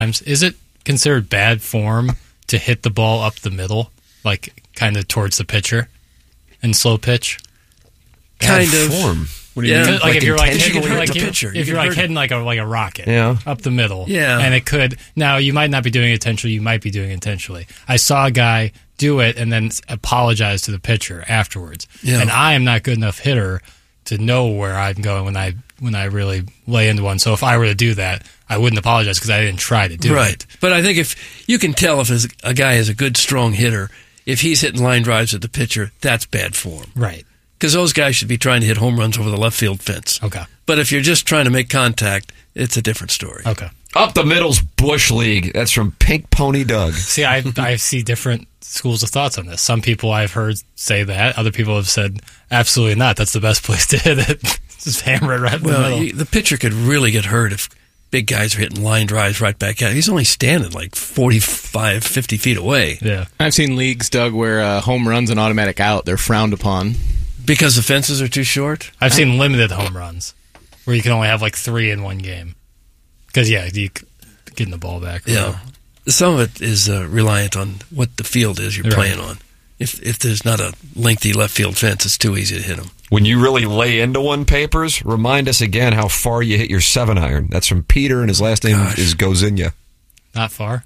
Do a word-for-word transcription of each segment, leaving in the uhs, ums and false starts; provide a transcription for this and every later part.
Is it considered bad form to hit the ball up the middle, like kind of towards the pitcher in slow pitch? Kind bad of form. What do you Yeah. mean? Like, Like if you're like intentionally hitting, hurt like the you- pitcher. if You you're can like hurt hitting like a like a rocket, Yeah. up the middle, Yeah. and it could. Now you might not be doing it intentionally. You might be doing it intentionally. I saw a guy do it and then apologize to the pitcher afterwards. Yeah. And I am not good enough hitter to know where I'm going when I when I really lay into one. So if I were to do that, I wouldn't apologize because I didn't try to do right. it. But I think if you can tell if his, a guy is a good, strong hitter, if he's hitting line drives at the pitcher, that's bad form. Right. Because those guys should be trying to hit home runs over the left field fence. Okay. But if you're just trying to make contact, it's a different story. Okay. Up the middle's Bush League. That's from Pink Pony Doug. See, I I see different schools of thoughts on this. Some people I've heard say that. Other people have said absolutely not. That's the best place to hit it. Just hammer it right in the Well, middle. you, the pitcher could really get hurt if big guys are hitting line drives right back at him. He's only standing like forty-five, fifty feet away. Yeah. I've seen leagues, Doug, where uh, home runs and automatic out, they're frowned upon. Because the fences are too short? I've seen limited home runs where you can only have like three in one game. Because, yeah, you c- getting the ball back. or Yeah. whatever. Some of it is uh, reliant on what the field is you're Right. playing on. If if there's not a lengthy left field fence, it's too easy to hit them. When you really lay into one, Papers, remind us again how far you hit your seven iron. That's from Peter, and his last name Gosh. is Gozinia. Not far.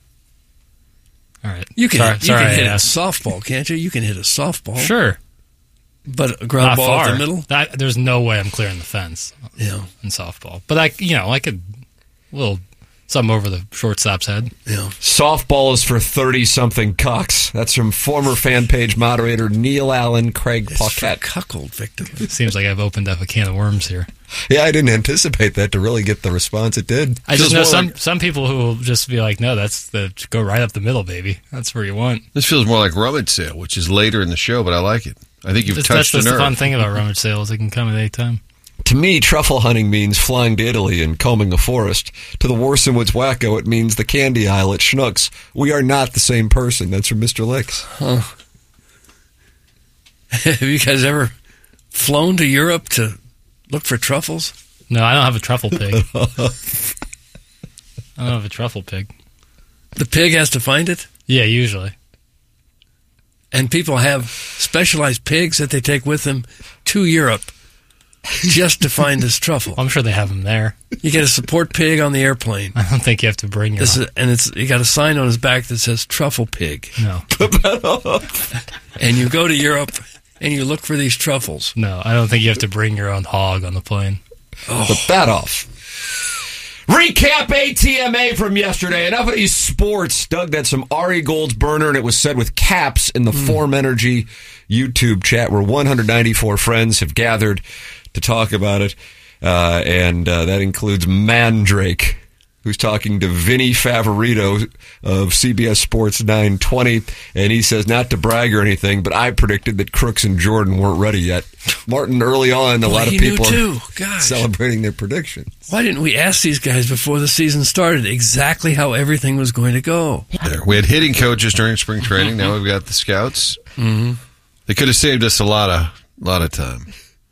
All right. You can, sorry, hit, you sorry, can I hit a asked. softball, can't you? You can hit a softball. Sure. But a ground Not ball far. at the middle? That, there's no way I'm clearing the fence Yeah. in softball. But, I, you know, I could a little something over the shortstop's head. Yeah. Softball is for thirty-something cucks. That's from former fan page moderator Neil Allen Craig It's for Paquette. cuckold victims. Seems like I've opened up a can of worms here. Yeah, I didn't anticipate that to really get the response it did. I just Feels know more some like- some people who will just be like, no, that's the go right up the middle, baby. That's where you want. This feels more like rummage sale, which is later in the show, but I like it. I think you've That's, touched that's a the nerve. fun thing about rummage sales. It can come at any time. To me, truffle hunting means flying to Italy and combing a forest. To the Warson Woods wacko, it means the candy aisle at Schnucks. We are not the same person. That's from Mister Licks. Huh. Have you guys ever flown to Europe to look for truffles? No, I don't have a truffle pig. I don't have a truffle pig. The pig has to find it? Yeah, usually. And people have specialized pigs that they take with them to Europe just to find this truffle. I'm sure they have them there. You get a support pig on the airplane. I don't think you have to bring your This is, and it's you got a sign on his back that says truffle pig. No. And you go to Europe and you look for these truffles. No, I don't think you have to bring your own hog on the plane. Oh. Put that off. Recap A T M A from yesterday. Enough of these sports. Doug, that's some Ari Goldsburner, and it was said with caps in the Mm. Form Energy YouTube chat where one hundred ninety-four friends have gathered to talk about it. Uh, and uh, that includes Mandrake, who's talking to Vinny Favorito of C B S Sports nine twenty. And he says, not to brag or anything, but I predicted that Crooks and Jordan weren't ready yet. Martin, early on, a Boy, lot of he knew people too. are Gosh. celebrating their prediction. Why didn't we ask these guys before the season started exactly how everything was going to go? There. We had hitting coaches during spring training. Now we've got the scouts. Mm-hmm. They could have saved us a lot of lot of time.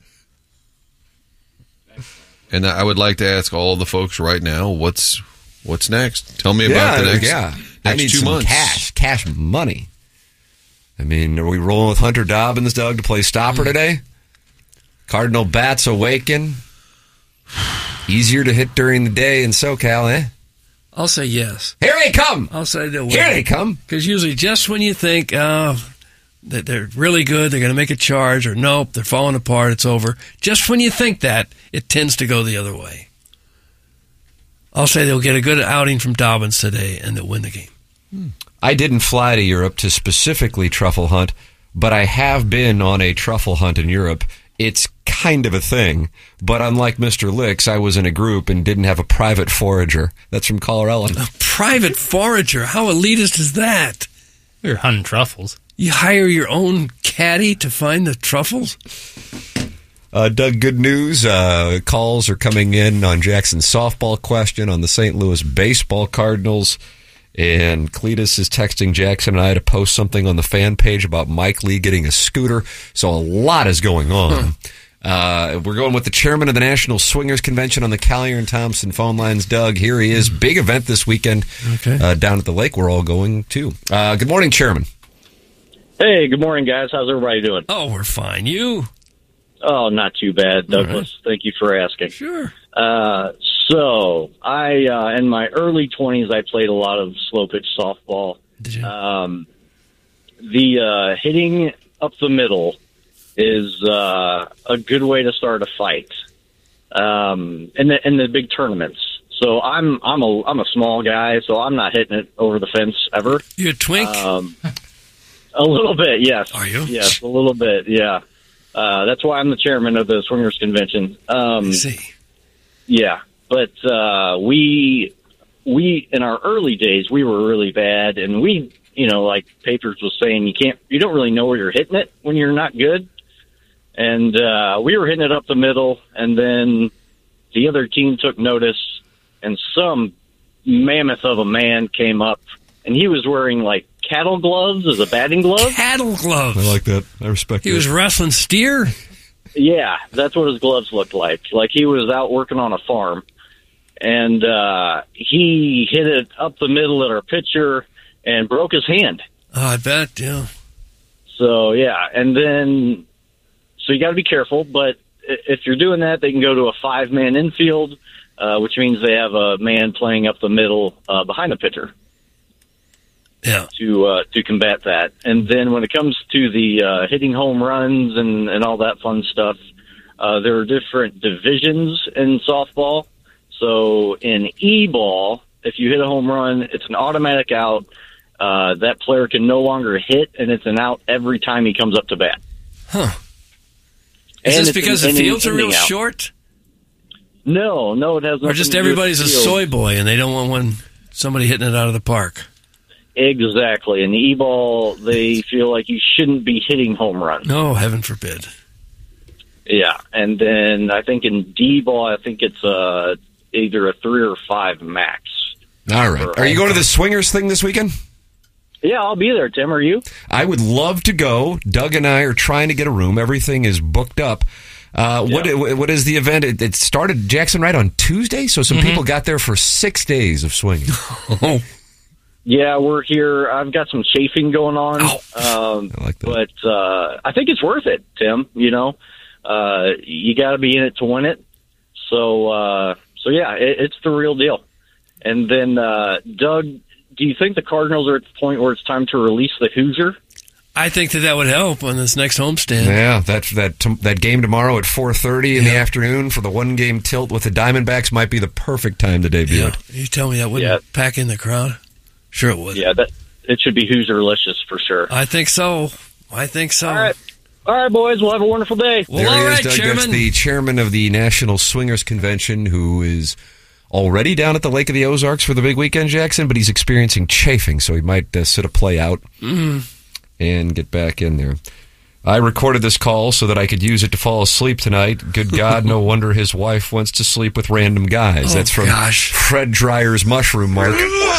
And I would like to ask all the folks right now, what's what's next? Tell me about the next, yeah. next I need two some months. cash, cash money. I mean, are we rolling with Hunter Dobbins, Doug, to play stopper today? Cardinal bats awaken. Easier to hit during the day in SoCal, eh? I'll say yes. Here they come. I'll say they'll win. Here they come. Because usually just when you think, oh, that they're really good, they're going to make a charge, or nope, they're falling apart, it's over. Just when you think that, it tends to go the other way. I'll say they'll get a good outing from Dobbins today, and they'll win the game. I didn't fly to Europe to specifically truffle hunt, but I have been on a truffle hunt in Europe. It's kind of a thing, but unlike Mister Licks, I was in a group and didn't have a private forager. That's from Colorado. A private forager? How elitist is that? You're hunting truffles. You hire your own caddy to find the truffles? Uh, Doug, good news. Uh, calls are coming in on Jackson's softball question, on the Saint Louis baseball Cardinals. And Cletus is texting Jackson and I to post something on the fan page about Mike Lee getting a scooter. So a lot is going on. Uh, we're going with the chairman of the National Swingers Convention on the Collier and Thompson phone lines, Doug. Here he is. Big event this weekend Okay. uh, down at the lake. We're all going to. Uh, good morning, Chairman. Hey, good morning, guys. How's everybody doing? Oh, we're fine. You? Oh, not too bad, Douglas. Thank you for asking. Sure. Uh, so, I uh, in my early twenties, I played a lot of slow pitch softball. Did you? Um, the uh, hitting up the middle is uh, a good way to start a fight um, in the in the big tournaments. So I'm I'm a I'm a small guy, so I'm not hitting it over the fence ever. You a twink? Um, a little bit, yes. Are you? Yes, a little bit, yeah. Uh, that's why I'm the chairman of the Swingers Convention. Um, I see. yeah, but uh, we we in our early days we were really bad, and we you know like Papers was saying you can't you don't really know where you're hitting it when you're not good, and uh, we were hitting it up the middle, and then the other team took notice, and some mammoth of a man came up, and he was wearing like cattle gloves as a batting glove. Cattle gloves. I like that. I respect He that. was wrestling steer? Yeah, that's what his gloves looked like. Like he was out working on a farm. And uh, he hit it up the middle at our pitcher and broke his hand. Oh, I bet, yeah. So, yeah. And then, so you got to be careful. But i- if you're doing that, they can go to a five-man infield, uh, which means they have a man playing up the middle uh, behind the pitcher. Yeah. to uh, to combat that. And then when it comes to the uh, hitting home runs and, and all that fun stuff, uh, there are different divisions in softball. So in E-ball, if you hit a home run, it's an automatic out. Uh, that player can no longer hit, and it's an out every time he comes up to bat. Huh. Is And this it's because an the fields are ending real out. short? No, no, it has nothing Or just to do with everybody's a the field. soy boy and they don't want one somebody hitting it out of the park? Exactly. In the E-ball, they feel like you shouldn't be hitting home runs. No, heaven forbid. Yeah, and then I think in D-ball, I think it's uh, either a three or five max. All right. Are you going to the Swingers thing this weekend? Yeah, I'll be there, Tim. Are you? I would love to go. Doug and I are trying to get a room. Everything is booked up. Uh, what Yeah. What is the event? It, it started, Jackson, right on Tuesday, so some Mm-hmm. people got there for six days of swinging. Oh, Yeah, we're here. I've got some chafing going on. Um, I like that. But uh, I think it's worth it, Tim. You know, uh, you got to be in it to win it. So, uh, so yeah, it, it's the real deal. And then, uh, Doug, do you think the Cardinals are at the point where it's time to release the Hoosier? I think that that would help on this next homestand. Yeah, that that t- that game tomorrow at four thirty in the Yeah. afternoon for the one game tilt with the Diamondbacks might be the perfect time to debut Yeah. it. You tell me that wouldn't Yeah. pack in the crowd? Sure it would. Yeah, that it should be Hoosierlicious for sure. I think so. I think so. All right. All right, boys. Well, have a wonderful day. Well, There all he right, is, Doug. Chairman. That's the chairman of the National Swingers Convention, who is already down at the Lake of the Ozarks for the big weekend, Jackson, but he's experiencing chafing, so he might uh, sit a play out Mm-hmm. and get back in there. I recorded this call so that I could use it to fall asleep tonight. Good God, no wonder his wife wants to sleep with random guys. Oh, That's from gosh. Fred Dreyer's Mushroom Mark.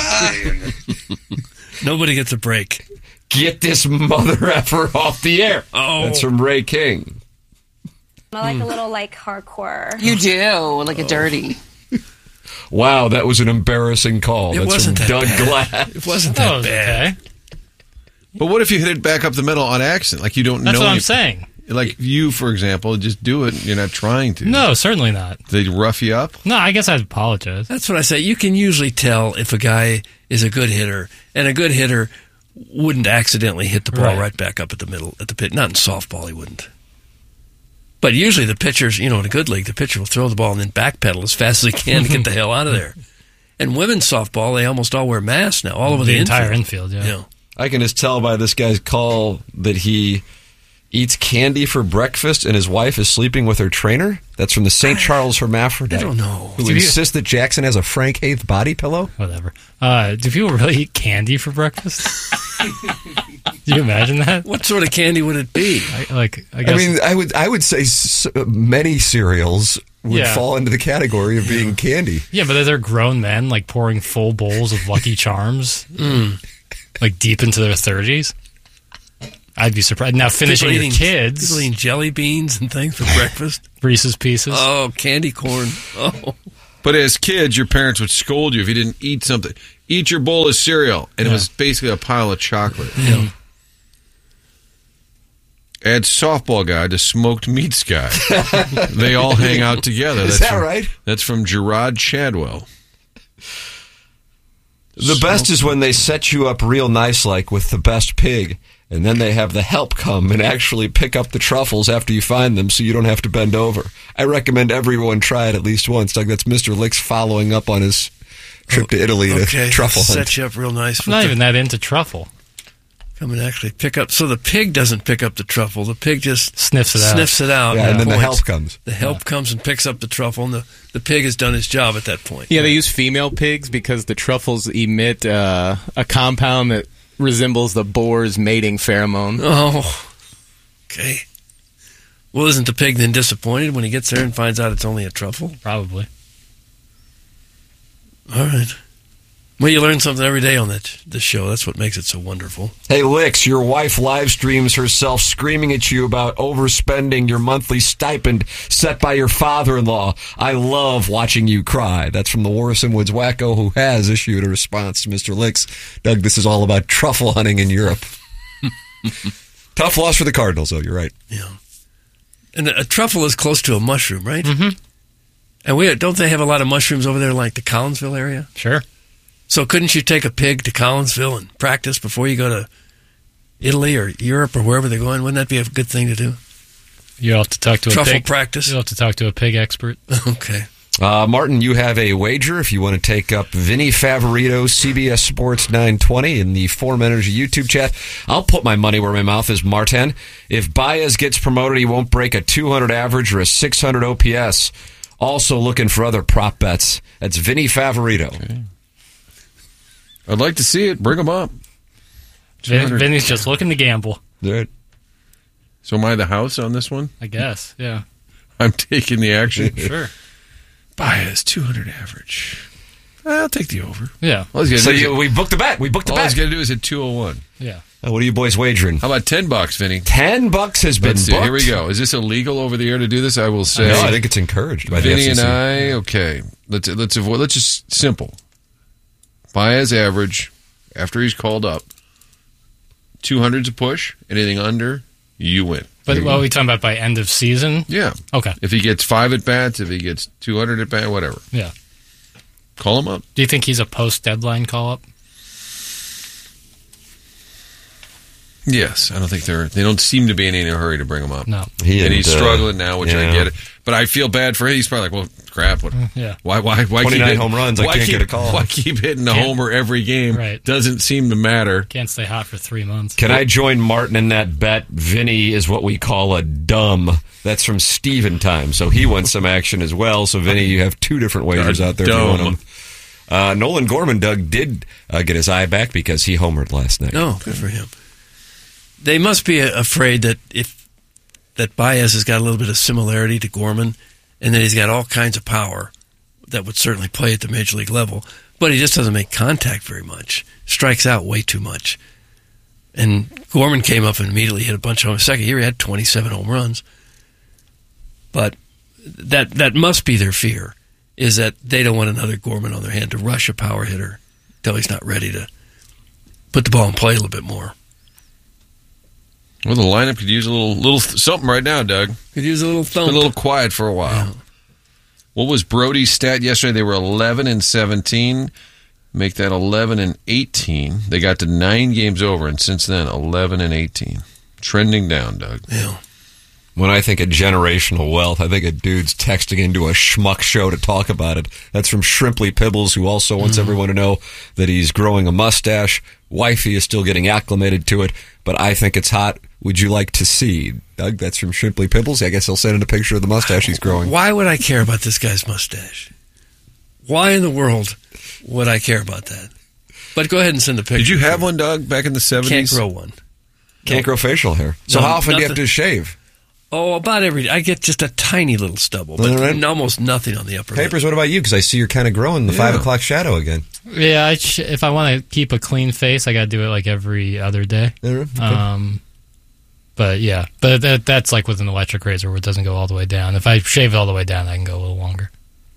Nobody gets a break. Get this mother effer off the air. Oh. That's from Ray King. I like a little like hardcore. You do, like a dirty. Wow, that was an embarrassing call. It That's wasn't from that Doug bad. Glass. It wasn't That that was bad. okay. But what if you hit it back up the middle on accident? Like you don't That's know what I'm any- saying. Like you, for example, just do it. You're not trying to. No, certainly not. They rough you up. No, I guess I'd apologize. That's what I say. You can usually tell if a guy is a good hitter, and a good hitter wouldn't accidentally hit the ball right, Right. back up at the middle at the pit. Not in softball, he wouldn't. But usually the pitchers, you know, in a good league, the pitcher will throw the ball and then backpedal as fast as he can to get the hell out of there. And women's softball, they almost all wear masks now, all over the, The entire infield. infield, yeah. Yeah. I can just tell by this guy's call that he eats candy for breakfast and his wife is sleeping with her trainer. That's from the Saint Charles Hermaphrodite. I don't know. Who Do you- insists that Jackson has a Frank Haith body pillow? Whatever. Uh, do people really eat candy for breakfast? Do you imagine that? What sort of candy would it be? I, like, I guess. I mean, I would I would say s- many cereals would Yeah. fall into the category of being candy. yeah, but they're grown men like pouring full bowls of Lucky Charms, Mm. like deep into their thirties. I'd be surprised. Now, finishing People your eating- kids. People eating jelly beans and things for breakfast. Reese's Pieces. Oh, candy corn. Oh. But as kids, your parents would scold you if you didn't eat something. Eat your bowl of cereal. And it Yeah. was basically a pile of chocolate. Yeah. Add softball guy to smoked meats guy. They all hang out together. Is That's that from, right? That's from Gerard Chadwell. The best is when they set you up real nice, like with the best pig, and then they have the help come and actually pick up the truffles after you find them so you don't have to bend over. I recommend everyone try it at least once. Doug, that's Mister Licks following up on his trip to Italy to Okay, truffle hunt. set you up real nice. I'm not with even that into truffle. the- Come and actually pick up. So the pig doesn't pick up the truffle. The pig just Sniffs it out. sniffs it out. Yeah, and then the points. help comes. The help comes and picks up the truffle, and the, the pig has done his job at that point. Yeah, they use female pigs because the truffles emit uh, a compound that resembles the boar's mating pheromone. Oh, okay. Well, isn't the pig then disappointed when he gets there and finds out it's only a truffle? Probably. All right. Well, you learn something every day on that this show. That's what makes it so wonderful. Hey, Licks, your wife live streams herself screaming at you about overspending your monthly stipend set by your father-in-law. I love watching you cry. That's from the Warrison Woods Wacko, who has issued a response to Mister Licks. Doug, this is all about truffle hunting in Europe. Tough loss for the Cardinals, though. You're right. Yeah. And a truffle is close to a mushroom, right? Mm-hmm. And we don't they have a lot of mushrooms over there, like the Collinsville area? Sure. So couldn't you take a pig to Collinsville and practice before you go to Italy or Europe or wherever they're going? Wouldn't that be a good thing to do? You'll have to talk to a Truffle pig. practice? You'll have to talk to a pig expert. Okay. Uh, Martin, you have a wager if you want to take up Vinny Favorito, C B S Sports nine twenty in the Forum Energy YouTube chat. I'll put my money where my mouth is, Martin. If Baez gets promoted, he won't break a two hundred average or a six hundred O P S. Also looking for other prop bets. That's Vinny Favorito. Okay. I'd like to see it. Bring them up. Vin, Vinny's just looking to gamble, Right. So am I the house on this one? I guess. Yeah. I'm taking the action. Sure. Bias, two hundred average. I'll take the over. Yeah. All he's gonna So do is- you, we booked the bet. We booked the all bet. he's going to do is hit two oh one. Yeah. Uh, what are you boys wagering? How about ten bucks, Vinny? Ten bucks has been Let's see. booked. Here we go. Is this illegal over the air to do this? I will say. No, I think it's encouraged by Vinny the F and C C. I, okay. Let's let's avoid. Let's just simple. Baez average after he's called up. Two hundred's a push. Anything under, you win. But what are we talking about by end of season? Yeah. Okay. If he gets five at bats, if he gets two hundred at bat, whatever. Yeah. Call him up. Do you think he's a post-deadline call-up? Yes, I don't think they're. They don't seem to be in any hurry to bring him up. No. He and and, he's uh, struggling now, which I yeah. get it. But I feel bad for him. He's probably like, well, crap. What, Yeah. Why? Why? Why keep twenty-nine hitting, home runs, I Why can't keep, get a call. Why keep hitting a Can't- homer every game? Right. Doesn't seem to matter. Can't stay hot for three months. Can I join Martin in that bet? Vinny is what we call a dumb. That's from Steven time. So he wants some action as well. So, Vinny, you have two different wagers A out there if you dumb. want them. Uh, Nolan Gorman, Doug, did uh, get his eye back because he homered last night. No, good for him. They must be afraid that if that Baez has got a little bit of similarity to Gorman, and that he's got all kinds of power that would certainly play at the major league level, but he just doesn't make contact very much, strikes out way too much. And Gorman came up and immediately hit a bunch of home. Second year, he had twenty-seven home runs. But that that must be their fear, is that they don't want another Gorman on their hand to rush a power hitter until he's not ready to put the ball in play a little bit more. Well, the lineup could use a little little something right now, Doug. Could use a little It's thump. been a little quiet for a while. Yeah. What was Brody's stat yesterday? They were eleven and seventeen. Make that eleven and eighteen. They got to nine games over, and since then, eleven and eighteen. Trending down, Doug. Yeah. When I think of generational wealth, I think of dudes texting into a schmuck show to talk about it. That's from Shrimply Pibbles, who also wants everyone to know that he's growing a mustache. Wifey is still getting acclimated to it, but I think it's hot. Would you like to see? Doug, that's from Shrimply Pibbles. I guess he'll send in a picture of the mustache he's growing. Why would I care about this guy's mustache? Why in the world would I care about that? But go ahead and send a picture. Did you have one, Doug, back in the Can't seventies? grow one. Can't grow facial hair. So No, how often do you have nothing. to shave? Oh, about every. I get just a tiny little stubble, but All right. almost nothing on the upper lip. Papers, what about you? Because I see you're kind of growing the Yeah. five o'clock shadow again. Yeah, I sh- if I want to keep a clean face, I got to do it like every other day. Okay. Um, But yeah, but that, that's like with an electric razor where it doesn't go all the way down. If I shave it all the way down, I can go a little longer.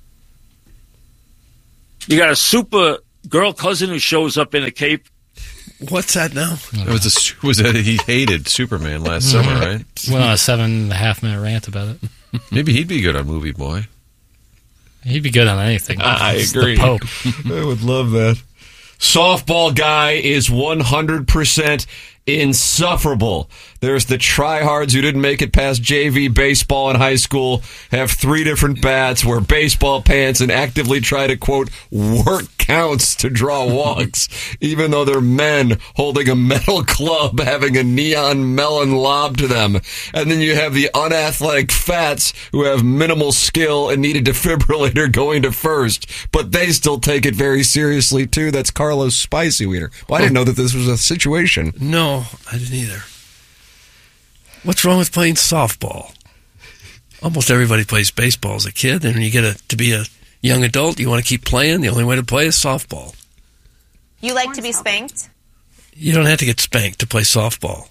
You got a super girl cousin who shows up in a cape. What's that now? That was a, was that he hated Superman last summer, right? Went on a seven and a half minute rant about it. Maybe he'd be good on Movie Boy. He'd be good on anything. I It's agree. The Pope. I would love that. Softball guy is one hundred percent insufferable. There's the tryhards who didn't make it past J V baseball in high school, have three different bats, wear baseball pants, and actively try to, quote, work counts to draw walks, even though they're men holding a metal club having a neon melon lobbed to them. And then you have the unathletic fats who have minimal skill and need a defibrillator going to first, but they still take it very seriously, too. That's Carlos Spicy Wiener. Well, I didn't know that this was a situation. No, I didn't either. What's wrong with playing softball? Almost everybody plays baseball as a kid, and when you get a, to be a young adult, you want to keep playing. The only way to play is softball. You like to be spanked? You don't have to get spanked to play softball.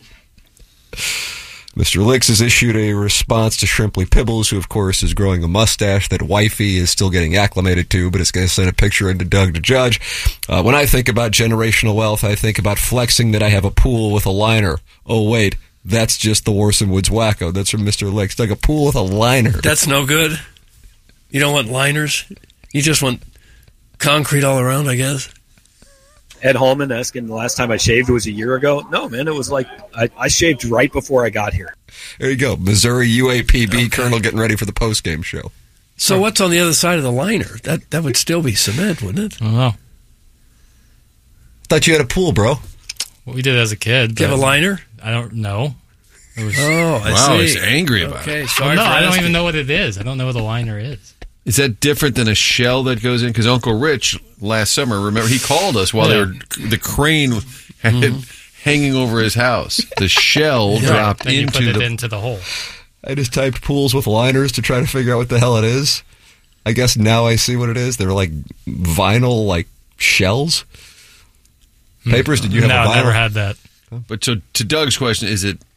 Mister Licks has issued a response to Shrimply Pibbles, who, of course, is growing a mustache that wifey is still getting acclimated to, but is going to send a picture into Doug to judge. Uh, when I think about generational wealth, I think about flexing that I have a pool with a liner. Oh, wait, that's just the Warson Woods Wacko. That's from Mister Licks. Doug, a pool with a liner. That's no good. You don't want liners? You just want concrete all around, I guess? Ed Hallman asking the last time I shaved was a year ago. No, man, it was like I, I shaved right before I got here. There you go. Missouri U A P B okay. Colonel getting ready for the post-game show. So what's on the other side of the liner? That that would still be cement, wouldn't it? I don't know. Thought you had a pool, bro. Well, we did as a kid. Do you have a liner? I don't know. It was, oh, I wow, see. he's angry about okay, it. Sorry well, no, for I don't asking. even know what it is. I don't know what a liner is. Is that different than a shell that goes in? Because Uncle Rich last summer, remember, he called us while yeah. they were the crane had mm-hmm. hanging over his house. The shell yeah. dropped then into you put the it into the hole. I just typed pools with liners to try to figure out what the hell it is. I guess now I see what it is. They're like vinyl, like shells. Papers? Did you have no, a vinyl? No, never had that. But so to Doug's question, is it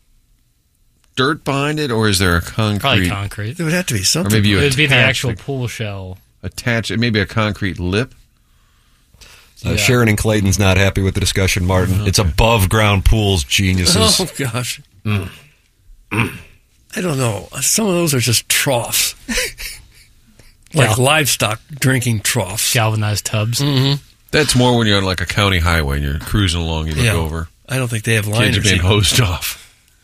dirt behind it, or is there a concrete? Probably concrete. There would have to be something. Or maybe you it would be the attach actual the, pool shell. Attach it, maybe a concrete lip. Uh, yeah. Sharon and Clayton's not happy with the discussion, Martin. Okay. It's above ground pools, geniuses. Oh, gosh. Mm. Mm. I don't know. Some of those are just troughs. like Gal- livestock drinking troughs. Galvanized tubs. Mm-hmm. That's more when you're on like a county highway and you're cruising along, you look yeah. over. I don't think they have liners. Kids are being even. hosed off.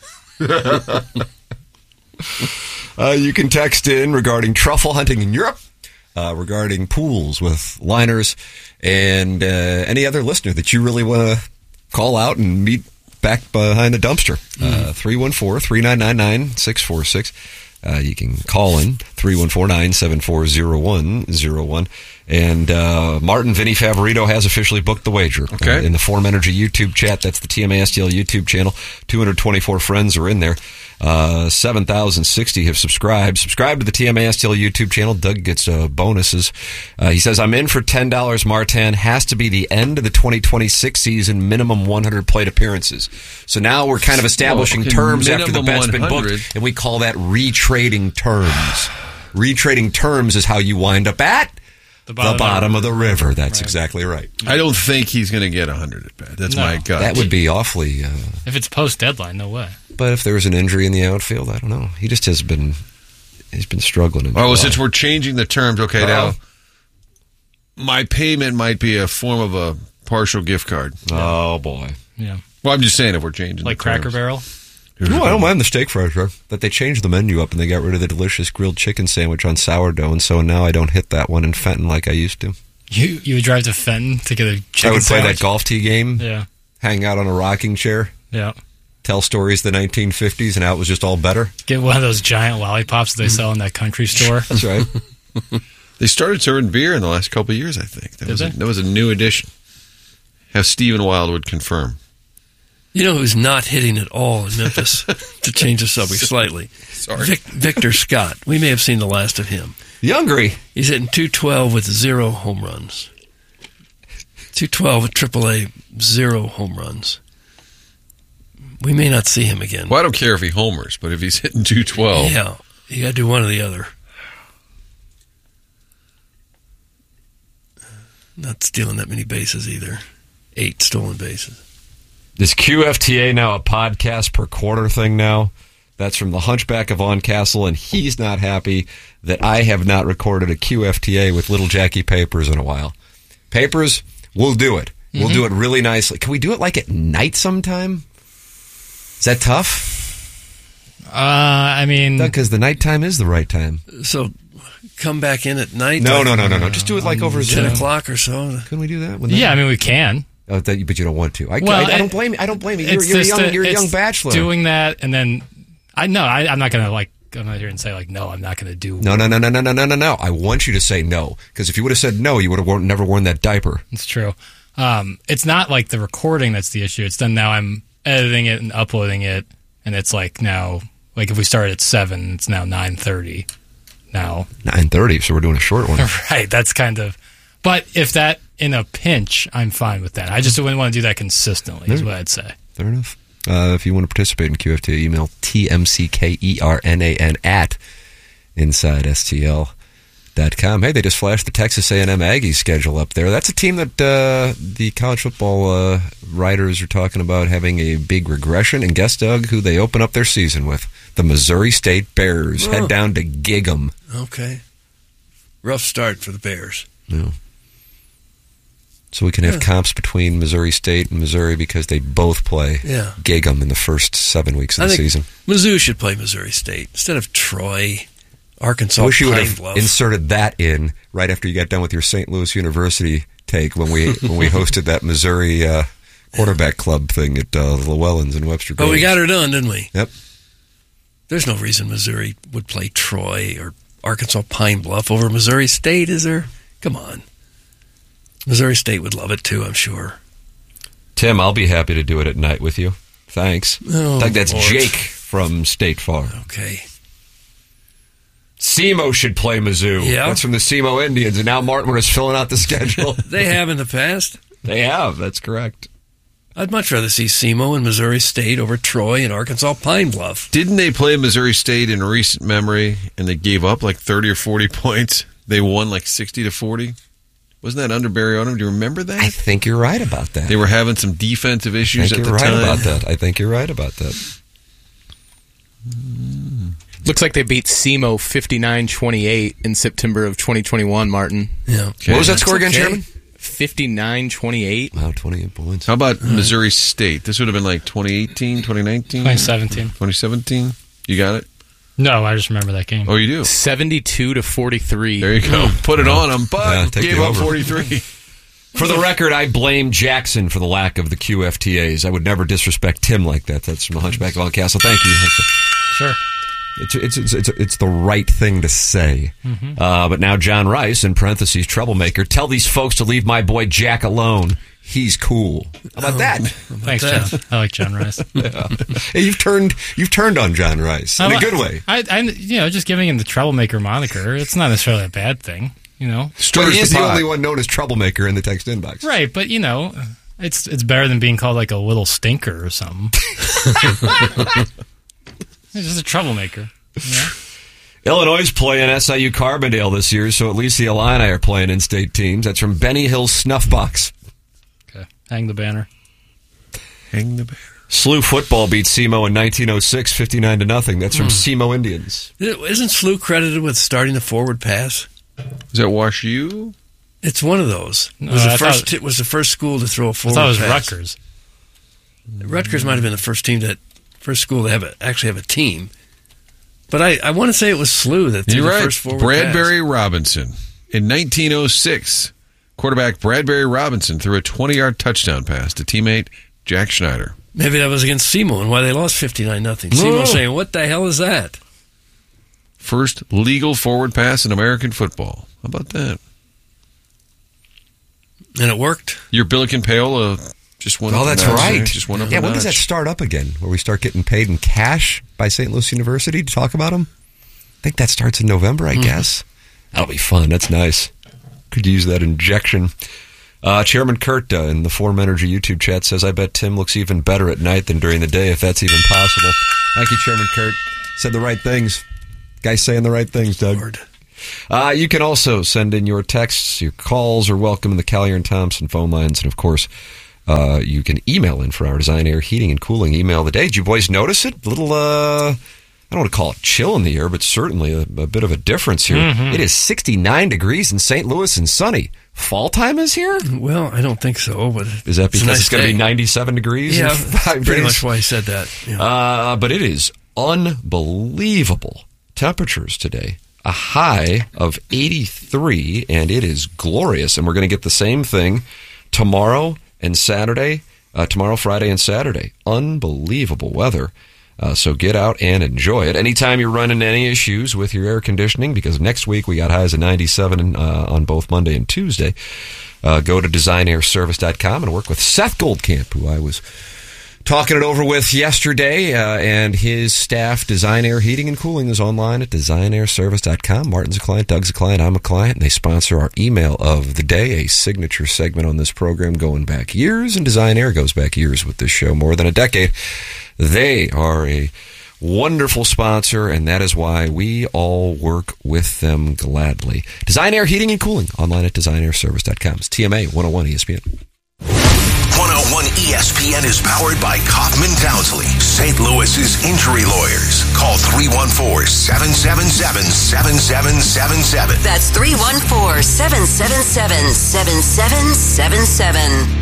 uh, you can text in regarding truffle hunting in Europe, uh, regarding pools with liners, and uh, any other listener that you really want to call out and meet back behind a dumpster. Uh, three one four, three nine nine, nine six four six. Uh, you can call in three one four, nine seven four, zero one zero one. And uh, Martin, Vinny Favorito has officially booked the wager. Okay. Uh, in the Form Energy YouTube chat, that's the T M A S T L YouTube channel. two hundred twenty-four friends are in there. Uh, seven thousand sixty have subscribed. Subscribe to the T M A S T L YouTube channel. Doug gets uh, bonuses. Uh, he says, I'm in for ten dollars, Martin. Has to be the end of the twenty twenty-six season, minimum one hundred plate appearances. So now we're kind of establishing okay, terms after the bet's been one hundred. booked, and we call that retrading terms. Retrading terms is how you wind up at the bottom, the bottom of the river. That's right. Exactly right. I don't think he's going to get one hundred at bat. That's no. my gut. That would be awfully... Uh, if it's post-deadline, no way. But if there was an injury in the outfield, I don't know. He just has been... He's been struggling. In oh, well, July. since we're changing the terms, okay, uh-huh. now my payment might be a form of a partial gift card. Oh, boy. Yeah. Well, I'm just saying if we're changing like the Cracker terms. Barrel? No, I don't mind the steak fries, bro. That they changed the menu up and they got rid of the delicious grilled chicken sandwich on sourdough, and so now I don't hit that one in Fenton like I used to. You you would drive to Fenton to get a chicken I would play sandwich? that golf tee game. Yeah. Hang out on a rocking chair. Yeah. Tell stories of the nineteen fifties and how it was just all better. Get one of those giant lollipops that they sell in that country store. That's right. They started serving beer in the last couple of years, I think. That Did was they? a, that was a new addition. Have Stephen Wildwood confirm. You know who's not hitting at all in Memphis, to change the subject slightly? Sorry. Vic, Victor Scott. We may have seen the last of him. Youngry. He's hitting two twelve with zero home runs. two twelve with triple A, zero home runs. we may not see him again. Well, I don't care if he homers, but if he's hitting two twelve. Yeah, you got to do one or the other. Not stealing that many bases either. Eight stolen bases. Is Q F T A now a podcast per quarter thing now? That's from the Hunchback of On Castle, and he's not happy that I have not recorded a Q F T A with little Jackie Papers in a while. Papers, we'll do it. Mm-hmm. We'll do it really nicely. Can we do it like at night sometime? Is that tough? Uh, I mean... Because the nighttime is the right time. So come back in at night? No, like, no, no, no, no. Just do it like over ten o'clock or so. Can we do that? that yeah, I mean, we can. Oh, that, but you don't want to. I, well, I, I it, don't blame you. I don't blame you. You're, you're, a young, a, you're a young bachelor. Doing that, and then... I no, I, I'm not going to, like, come out here and say, like, no, I'm not going to do... No, no, no, no, no, no, no, no, no. I want you to say no. Because if you would have said no, you would have worn, never worn that diaper. It's true. Um, it's not, like, the recording that's the issue. It's then now I'm editing it and uploading it, and it's, like, now... Like, if we started at seven, it's now nine thirty now. nine thirty, so we're doing a short one. Right, that's kind of... But if that, in a pinch, I'm fine with that. I just wouldn't want to do that consistently, is what I'd say. Fair enough. Uh, if you want to participate in Q F T A, email T M C K E R N A N at inside S T L dot com. Hey, they just flashed the Texas A and M Aggies schedule up there. That's a team that uh, the college football uh, writers are talking about having a big regression. And guess, Doug, who they open up their season with? The Missouri State Bears. Oh. Head down to gig 'em. Okay. Rough start for the Bears. Yeah. So we can have yeah. comps between Missouri State and Missouri because they both play yeah. gig 'em in the first seven weeks of I the think season. Mizzou should play Missouri State instead of Troy, Arkansas. I wish you would have Bluff. inserted that in right after you got done with your Saint Louis University take when we when we hosted that Missouri uh, quarterback club thing at uh, Llewellyn's in Webster Groves. Oh, we got her done, didn't we? Yep. There's no reason Missouri would play Troy or Arkansas Pine Bluff over Missouri State, is there? Come on. Missouri State would love it too, I'm sure. Tim, I'll be happy to do it at night with you. Thanks. Oh, Doug, that's Lord. Jake from State Farm. Okay. SEMO should play Mizzou. Yeah. That's from the SEMO Indians, and now Martin is filling out the schedule. They have in the past. They have, that's correct. I'd much rather see SEMO and Missouri State over Troy and Arkansas Pine Bluff. Didn't they play Missouri State in recent memory, and they gave up like thirty or forty points? They won like sixty to forty? Wasn't that under Barry Odom? Do you remember that? I think you're right about that. They were having some defensive issues at the right time. You're right about that. I think you're right about that. Mm. Looks like they beat SEMO fifty-nine twenty-eight in September of twenty twenty-one, Martin. Yeah. Okay. What was that score again, okay. Chairman? fifty-nine twenty-eight. Wow, twenty-eight points. How about mm. Missouri State? This would have been like twenty eighteen, twenty nineteen? twenty seventeen. twenty seventeen? You got it? No, I just remember that game. Oh, you do? seventy-two to forty-three. There you go. Put it oh. on them, but yeah, gave up forty-three. For the record, I blame Jackson for the lack of the Q F T As. I would never disrespect Tim like that. That's from the Hunchback of On Castle. Thank you. Sure. It's it's it's it's, it's the right thing to say. Mm-hmm. Uh, but now John Rice, in parentheses, troublemaker, tell these folks to leave my boy Jack alone. He's cool. How about oh, that? About Thanks, that? John. I like John Rice. Yeah. Hey, you've turned you've turned on John Rice in I, a good way. I, I, you know, just giving him the troublemaker moniker. It's not necessarily a bad thing, you know. But he is the the pot. only one known as troublemaker in the text inbox. Right, but you know, it's it's better than being called like a little stinker or something. He's just a troublemaker. You know? Illinois is playing S I U Carbondale this year, so at least the Illini are playing in-state teams. That's from Benny Hill's Snuffbox. Okay, hang the banner. Hang the banner. S L U football beat SEMO in nineteen oh six, fifty-nine to nothing. That's from mm. SEMO Indians. Isn't S L U credited with starting the forward pass? Is that Wash U? It's one of those. It No, was, I the first, thought- it was the first school to throw a I forward thought it was pass. Rutgers. Rutgers might have been the first team that first school to have a, actually have a team. But I, I want to say it was S L U that threw You're the right. first forward Bradbury pass. Robinson. In nineteen oh six, quarterback Bradbury Robinson threw a twenty-yard touchdown pass to teammate Jack Schneider. Maybe that was against SEMO and why they lost fifty-nine nothing. No. SEMO saying, what the hell is that? First legal forward pass in American football. How about that? And it worked. Your Billiken Paola just went Oh, up a that's notch right. there. Just went up Yeah, a when does that notch. start up again? Where we start getting paid in cash by Saint Louis University to talk about them? I think that starts in November, I Mm. guess. That'll be fun. That's nice. Could use that injection. Uh, Chairman Kurt uh, in the Form Energy YouTube chat says, I bet Tim looks even better at night than during the day, if that's even possible. Thank you, Chairman Kurt. Said the right things. Guy's saying the right things, Doug. Uh, you can also send in your texts. Your calls are welcome in the Collier and Thompson phone lines. And, of course, uh, you can email in for our Design Air Heating and Cooling email of the day. Did you boys notice it? A little, uh, I don't want to call it chill in the air, but certainly a, a bit of a difference here. Mm-hmm. It is sixty-nine degrees in Saint Louis and sunny. Fall time is here? Well, I don't think so. But is that because it's, nice it's going to be ninety-seven degrees yeah, in five pretty days? much why I said that. Yeah. Uh, but it is unbelievable temperatures today. A high of eighty-three, and it is glorious. And we're going to get the same thing tomorrow and Saturday, uh, tomorrow, Friday, and Saturday. Unbelievable weather. Uh, so get out and enjoy it. Anytime you're running any issues with your air conditioning, because next week we got highs of ninety-seven uh, on both Monday and Tuesday, uh, go to design air service dot com and work with Seth Goldcamp, who I was talking it over with yesterday, uh, and his staff. Design Air Heating and Cooling is online at design air service dot com. Martin's a client, Doug's a client, I'm a client, and they sponsor our email of the day, a signature segment on this program going back years, and Design Air goes back years with this show, more than a decade. They are a wonderful sponsor, and that is why we all work with them gladly. Design Air Heating and Cooling, online at design air service dot com. It's T M A one oh one E S P N. one oh one E S P N is powered by Kaufman Townsley, Saint Louis's injury lawyers. Call three one four, seven seven seven, seven seven seven seven. That's three one four, seven seven seven, seven seven seven seven.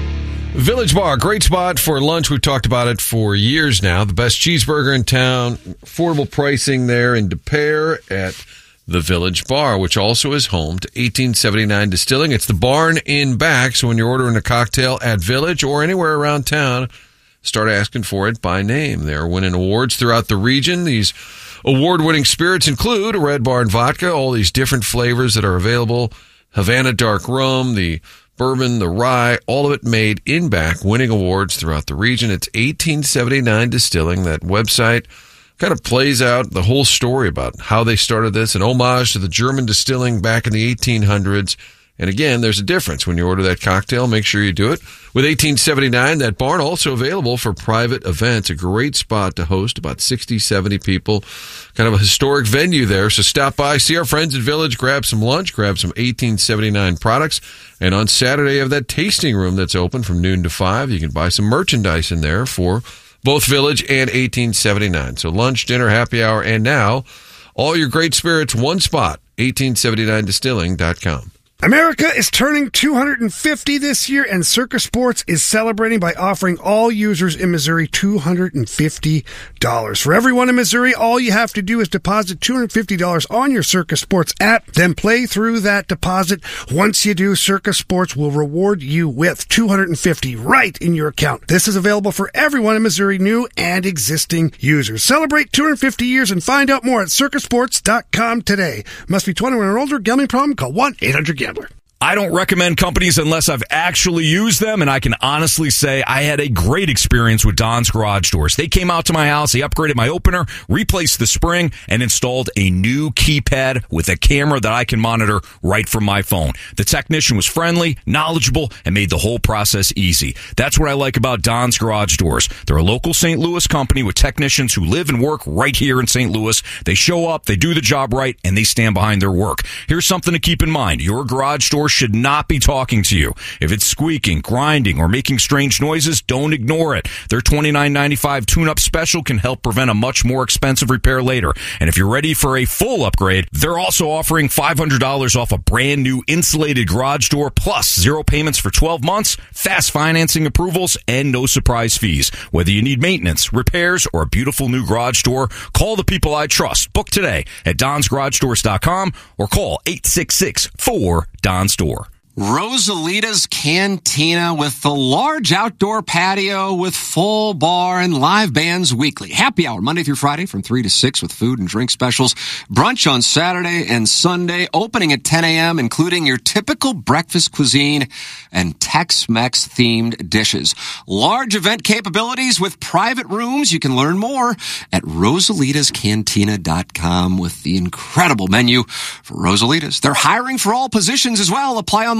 Village Bar, great spot for lunch. We've talked about it for years now. The best cheeseburger in town, affordable pricing there in De Pere at the Village Bar, which also is home to eighteen seventy-nine Distilling. It's the barn in back, so when you're ordering a cocktail at Village or anywhere around town, start asking for it by name. They're winning awards throughout the region. These award-winning spirits include a Red Barn vodka, all these different flavors that are available, Havana Dark Rum, the bourbon, the rye, all of it made in back, winning awards throughout the region. It's eighteen seventy-nine Distilling. That website kind of plays out the whole story about how they started this, an homage to the German distilling back in the eighteen hundreds. And again, there's a difference when you order that cocktail. Make sure you do it. With eighteen seventy-nine, that barn also available for private events. A great spot to host about sixty, seventy people. Kind of a historic venue there. So stop by, see our friends at Village, grab some lunch, grab some eighteen seventy-nine products. And on Saturday, you have that tasting room that's open from noon to five. You can buy some merchandise in there for both Village and eighteen seventy-nine. So lunch, dinner, happy hour, and now all your great spirits, one spot, eighteen seventy-nine distilling dot com. America is turning two hundred fifty this year, and Circa Sports is celebrating by offering all users in Missouri two hundred fifty dollars. For everyone in Missouri, all you have to do is deposit two hundred fifty dollars on your Circa Sports app, then play through that deposit. Once you do, Circa Sports will reward you with two hundred fifty dollars right in your account. This is available for everyone in Missouri, new and existing users. Celebrate two hundred fifty years and find out more at circa sports dot com today. Must be twenty-one or older. Gambling problem? Call one eight hundred gambler. I don't recommend companies unless I've actually used them, and I can honestly say I had a great experience with Don's Garage Doors. They came out to my house, they upgraded my opener, replaced the spring, and installed a new keypad with a camera that I can monitor right from my phone. The technician was friendly, knowledgeable, and made the whole process easy. That's what I like about Don's Garage Doors. They're a local Saint Louis company with technicians who live and work right here in Saint Louis. They show up, they do the job right, and they stand behind their work. Here's something to keep in mind. Your garage door should not be talking to you. If it's squeaking, grinding, or making strange noises, don't ignore it. Their twenty-nine ninety-five tune-up special can help prevent a much more expensive repair later. And if you're ready for a full upgrade, they're also offering five hundred dollars off a brand new insulated garage door, plus zero payments for twelve months, fast financing approvals, and no surprise fees. Whether you need maintenance, repairs, or a beautiful new garage door, call the people I trust. Book today at dons garage doors dot com or call eight six six, four, D O N S door. Rosalita's Cantina with the large outdoor patio with full bar and live bands weekly. Happy hour Monday through Friday from three to six with food and drink specials. Brunch on Saturday and Sunday, opening at ten a.m., including your typical breakfast cuisine and Tex-Mex themed dishes. Large event capabilities with private rooms. You can learn more at rosalitas cantina dot com with the incredible menu for Rosalitas. They're hiring for all positions as well. Apply online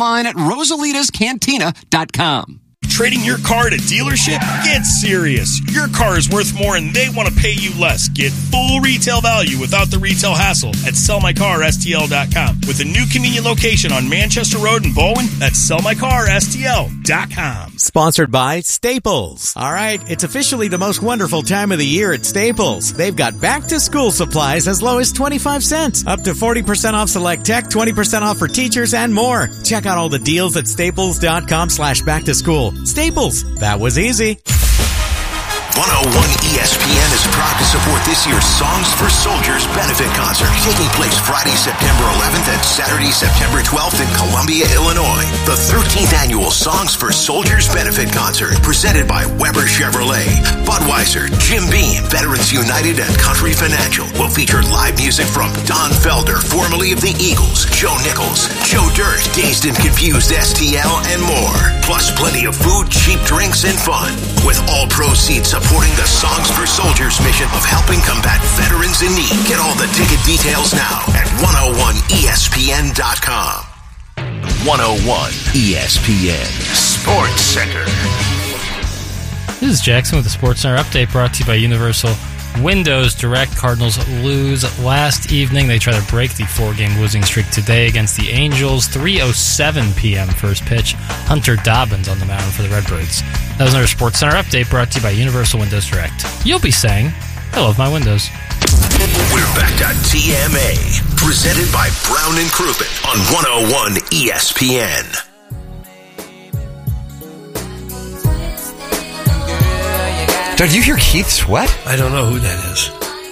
online at rosalitas cantina dot com. Trading your car at a dealership? Get serious. Your car is worth more and they want to pay you less. Get full retail value without the retail hassle at sell my car S T L dot com. With a new convenient location on Manchester Road in Baldwin, that's sell my car S T L dot com. Sponsored by Staples. All right, it's officially the most wonderful time of the year at Staples. They've got back-to-school supplies as low as twenty-five cents. Up to forty percent off select tech, twenty percent off for teachers, and more. Check out all the deals at staples dot com slash back to school. Staples. That was easy. one oh one E S P N is proud to support this year's Songs for Soldiers benefit concert, taking place Friday, September eleventh and Saturday, September twelfth in Columbia, Illinois. The thirteenth annual Songs for Soldiers benefit concert, presented by Weber Chevrolet, Budweiser, Jim Beam, Veterans United, and Country Financial, will feature live music from Don Felder, formerly of the Eagles, Joe Nichols, Joe Dirt, Dazed and Confused S T L, and more. Plus plenty of food, cheap drinks, and fun, with all proceeds supporting the Songs for Soldiers mission of helping combat veterans in need. Get all the ticket details now at one oh one E S P N dot com. one oh one E S P N Sports Center. This is Jackson with the Sports Center update, brought to you by Universal Windows Direct. Cardinals lose last evening. They try to break the four-game losing streak today against the Angels. three oh seven p.m. first pitch. Hunter Dobbins on the mound for the Redbirds. That was another Sports Center update brought to you by Universal Windows Direct. You'll be saying, I love my windows. We're back to T M A, presented by Brown and Crouppen on one oh one E S P N. Did you hear Keith Sweat? I don't know who that is.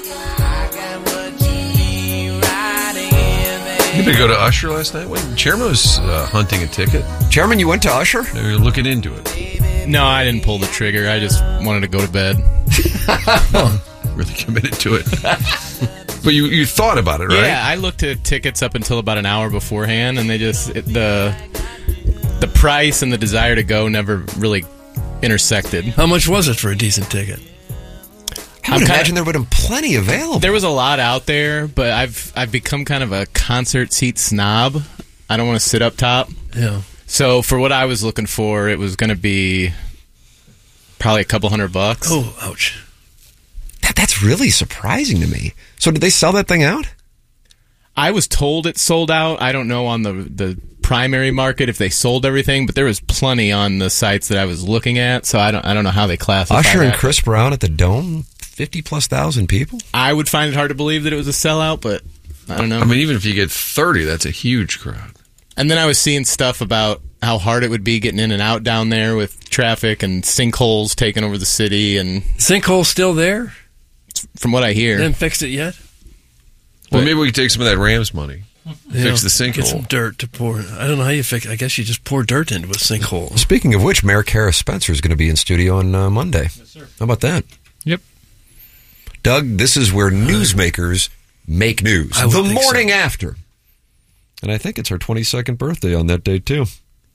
You did go to Usher last night? Wait, Chairman was uh, hunting a ticket. Chairman, you went to Usher? They were looking into it. No, I didn't pull the trigger. I just wanted to go to bed. Really committed to it. But you, you thought about it, right? Yeah, I looked at tickets up until about an hour beforehand, and they just it, the the price and the desire to go never really intersected. How much was it for a decent ticket? I would imagine there would have been plenty available. There was a lot out there, but I've I've become kind of a concert seat snob. I don't want to sit up top. Yeah. So for what I was looking for, it was going to be probably a couple hundred bucks. Oh, ouch. That, that's really surprising to me. So did they sell that thing out? I was told it sold out. I don't know on the the primary market if they sold everything, but there was plenty on the sites that I was looking at. So I don't I don't know how they classify Usher that. and Chris Brown at the Dome, fifty plus thousand people. I would find it hard to believe that it was a sellout, but I don't know. I mean, even if you get thirty, that's a huge crowd. And then I was seeing stuff about how hard it would be getting in and out down there with traffic and sinkholes taking over the city. And sinkholes still there? From what I hear. They haven't fixed it yet? Well, maybe we could take some of that Rams money. You Fix know, the sinkhole. Get some dirt to pour. I don't know how you fix it. I guess you just pour dirt into a sinkhole. Speaking of which, Mayor Kara Spencer is going to be in studio on uh, Monday. Yes, sir. How about that? Yep. Doug, this is where newsmakers make news. I would The think morning so. after. And I think it's her twenty-second birthday on that day, too.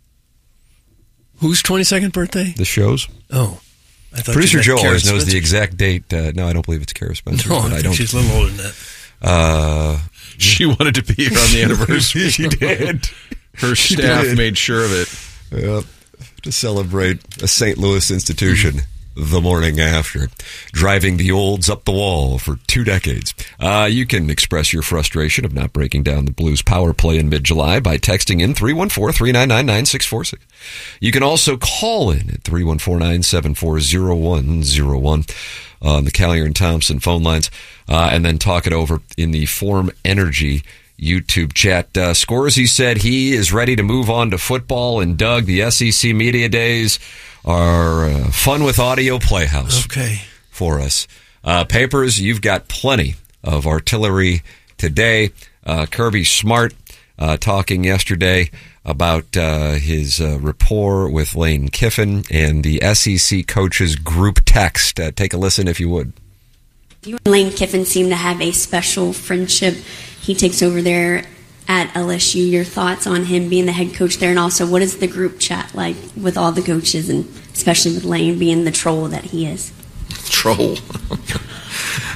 Whose twenty-second birthday? The show's. Oh. I thought Producer you meant Joe Kara always knows Spencer. the exact date. Uh, no, I don't believe it's Kara Spencer. No, but I I think don't. she's a little older than that. Uh, she wanted to be here on the anniversary. She did. Her She staff did. made sure of it. Yep. To celebrate a Saint Louis institution the morning after. Driving the olds up the wall for two decades. Uh, you can express your frustration of not breaking down the Blues power play in mid-July by texting in three one four, three nine nine, nine six four six. You can also call in at three one four, nine seven four, zero one zero one on the Callier and Thompson phone lines, uh, and then talk it over in the Form Energy YouTube chat. Uh, Scorsese said he is ready to move on to football, and Doug, the S E C Media Days are uh, fun with audio playhouse okay. for us. Uh, papers, you've got plenty of artillery today. Uh, Kirby Smart uh, talking yesterday about uh, his uh, rapport with Lane Kiffin and the S E C coaches group text. Uh, take a listen if you would. You and Lane Kiffin seem to have a special friendship. He takes over there at L S U. Your thoughts on him being the head coach there, and also what is the group chat like with all the coaches, and especially with Lane being the troll that he is? Troll.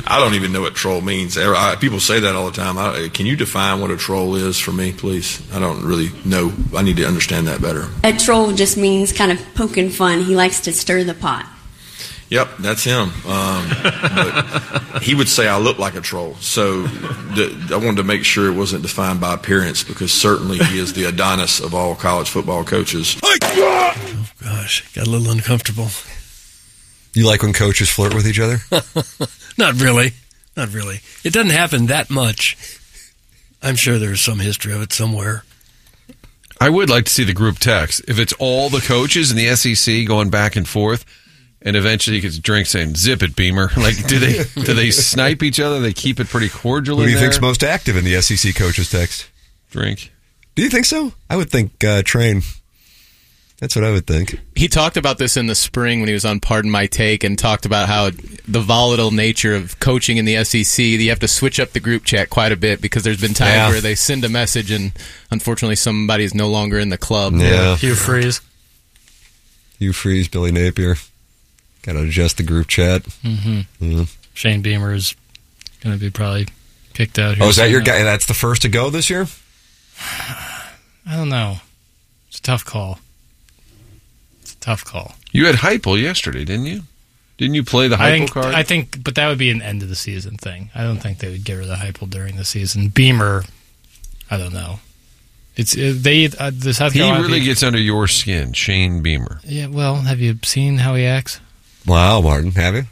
I don't even know what troll means. I, people say that all the time. I, can you define what a troll is for me, please? I don't really know. I need to understand that better. A troll just means kind of poking fun. He likes to stir the pot. Yep, that's him. Um, but he would say I look like a troll. So the, I wanted to make sure it wasn't defined by appearance, because certainly he is the Adonis of all college football coaches. Oh, gosh. Got a little uncomfortable. You like when coaches flirt with each other? Not really. Not really. It doesn't happen that much. I'm sure there's some history of it somewhere. I would like to see the group text. If it's all the coaches in the S E C going back and forth, and eventually you get a drink saying, "Zip it, Beamer." Like, do they do they snipe each other? They keep it pretty cordial. Who do you in there? think's most active in the S E C coaches text? Drink. Do you think so? I would think uh, Train. That's what I would think. He talked about this in the spring when he was on Pardon My Take, and talked about how the volatile nature of coaching in the S E C, you have to switch up the group chat quite a bit, because there's been times Yeah. where they send a message and unfortunately somebody's no longer in the club. Yeah. Hugh Freeze. Hugh Freeze, Billy Napier. Got to adjust the group chat. Mm-hmm. Yeah. Shane Beamer is going to be probably kicked out here. Oh, is that your soon. guy? That's the first to go this year? I don't know. It's a tough call. It's a tough call. You had Heupel yesterday, didn't you? Didn't you play the Heupel I think, card? I think, but that would be an end of the season thing. I don't think they would get rid of Heupel during the season. Beamer, I don't know. It's uh, they uh, the South he Carolina. really people- gets under your skin, Shane Beamer. Yeah. Well, have you seen how he acts? Wow, Martin, have you?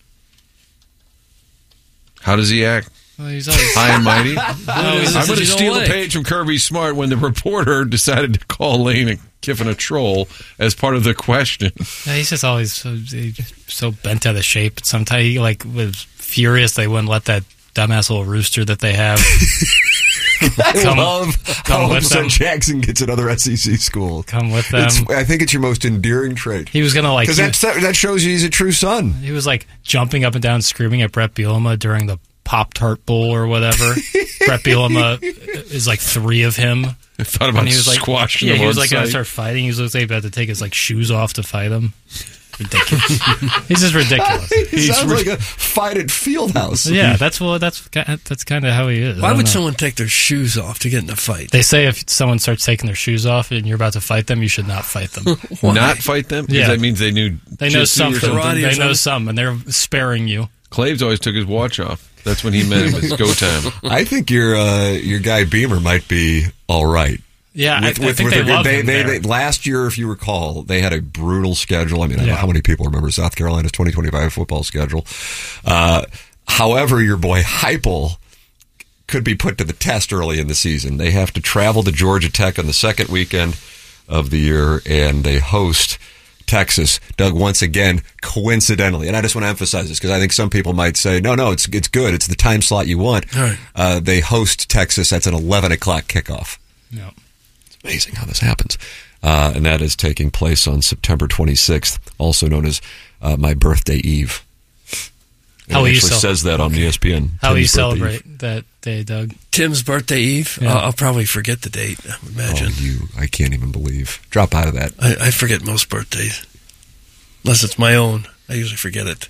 How does he act? Well, he's always high and mighty. No, he's I'm going to just- steal a page from Kirby Smart when the reporter decided to call Lane Kiffin a troll as part of the question. Yeah, he's just always so, he's so bent out of shape. Sometimes he like was furious they wouldn't let that dumbass little rooster that they have. I come, love come how with upset them. Jackson gets another S E C school. Come with them. It's, I think it's your most endearing trait. He was gonna like because that that shows you he's a true son. He was like jumping up and down, screaming at Brett Bielema during the Pop Tart Bowl or whatever. Brett Bielema is like three of him. I thought about And he was like, squashing yeah, him he was on like going to site. start fighting. He was like about to take his like shoes off to fight him. Ridiculous. He's just ridiculous. He He's sounds ri- like a fight at Fieldhouse. yeah, that's well, that's ki- that's kind of how he is. I Why don't would know. someone take their shoes off to get in a fight? They say if someone starts taking their shoes off and you're about to fight them, you should not fight them. Not fight them? Because Yeah. that means they knew They know jitsu or something. something. They know some, and they're sparing you. Claves always took his watch off. That's when he meant it was go time. I think your uh, your guy Beamer might be all right. Yeah, I- I think they their- love they, him they, there. they- last year, if you recall, they had a brutal schedule. I mean, I don't know Yeah. how many people remember South Carolina's twenty twenty-five football schedule. Uh, however, your boy Heupel could be put to the test early in the season. They have to travel to Georgia Tech on the second weekend of the year, and they host Texas. Doug, once again, coincidentally, and I just want to emphasize this because I think some people might say, no, no, it's it's good. It's the time slot you want. All right. Uh, they host Texas. That's an eleven o'clock kickoff. Yeah. It's amazing how this happens. Uh, and that is taking place on September twenty-sixth, also known as uh, my birthday eve. How it will you actually cel- says that on E S P N. How will you Tim's birthday celebrate eve. that day, Doug? Tim's birthday eve? Yeah. I'll, I'll probably forget the date, I would imagine. Oh, you, I can't even believe. Drop out of that. I, I forget most birthdays. Unless it's my own. I usually forget it.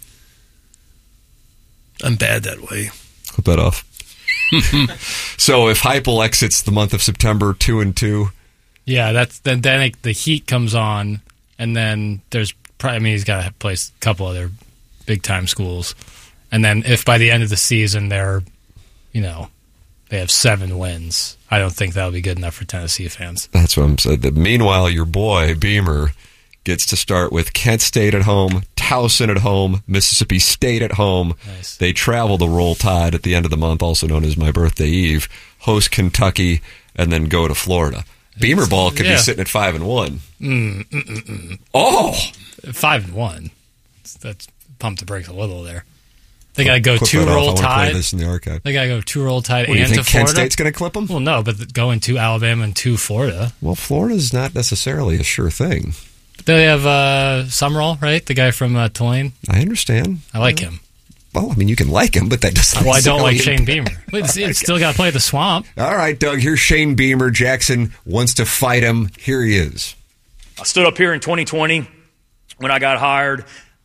I'm bad that way. Clip that off. So if Heupel exits the month of September two and two, Yeah, that's then then it, the heat comes on, and then there's probably, I mean he's got to play a couple other big time schools, and then if by the end of the season they're, you know, they have seven wins, I don't think that'll be good enough for Tennessee fans. that's what I'm saying. Meanwhile, your boy Beamer gets to start with Kent State at home, Towson at home, Mississippi State at home. Nice. They travel to Roll Tide at the end of the month, also known as my birthday eve, host Kentucky, and then go to Florida. Beamer ball could yeah. be sitting at five and one. Mm, mm, mm, mm. Oh, Five and one. That's pumped the brakes a little there. They got to go Clip two that off. I roll wanna play tide. this in the archive. They got to go two roll tide What, do you and think to Kent Florida. State's going to clip them? Well, no, but going to Alabama and to Florida. Well, Florida's not necessarily a sure thing. They have uh, Summerall, right? The guy from uh, Tulane. I understand. I like him. Well, I mean, you can like him, but that doesn't. Well, I don't like necessarily- Shane Beamer. Wait, it's, it's still got to play the Swamp. All right, Doug. Here's Shane Beamer. Jackson wants to fight him. Here he is. I stood up here in twenty twenty when I got hired.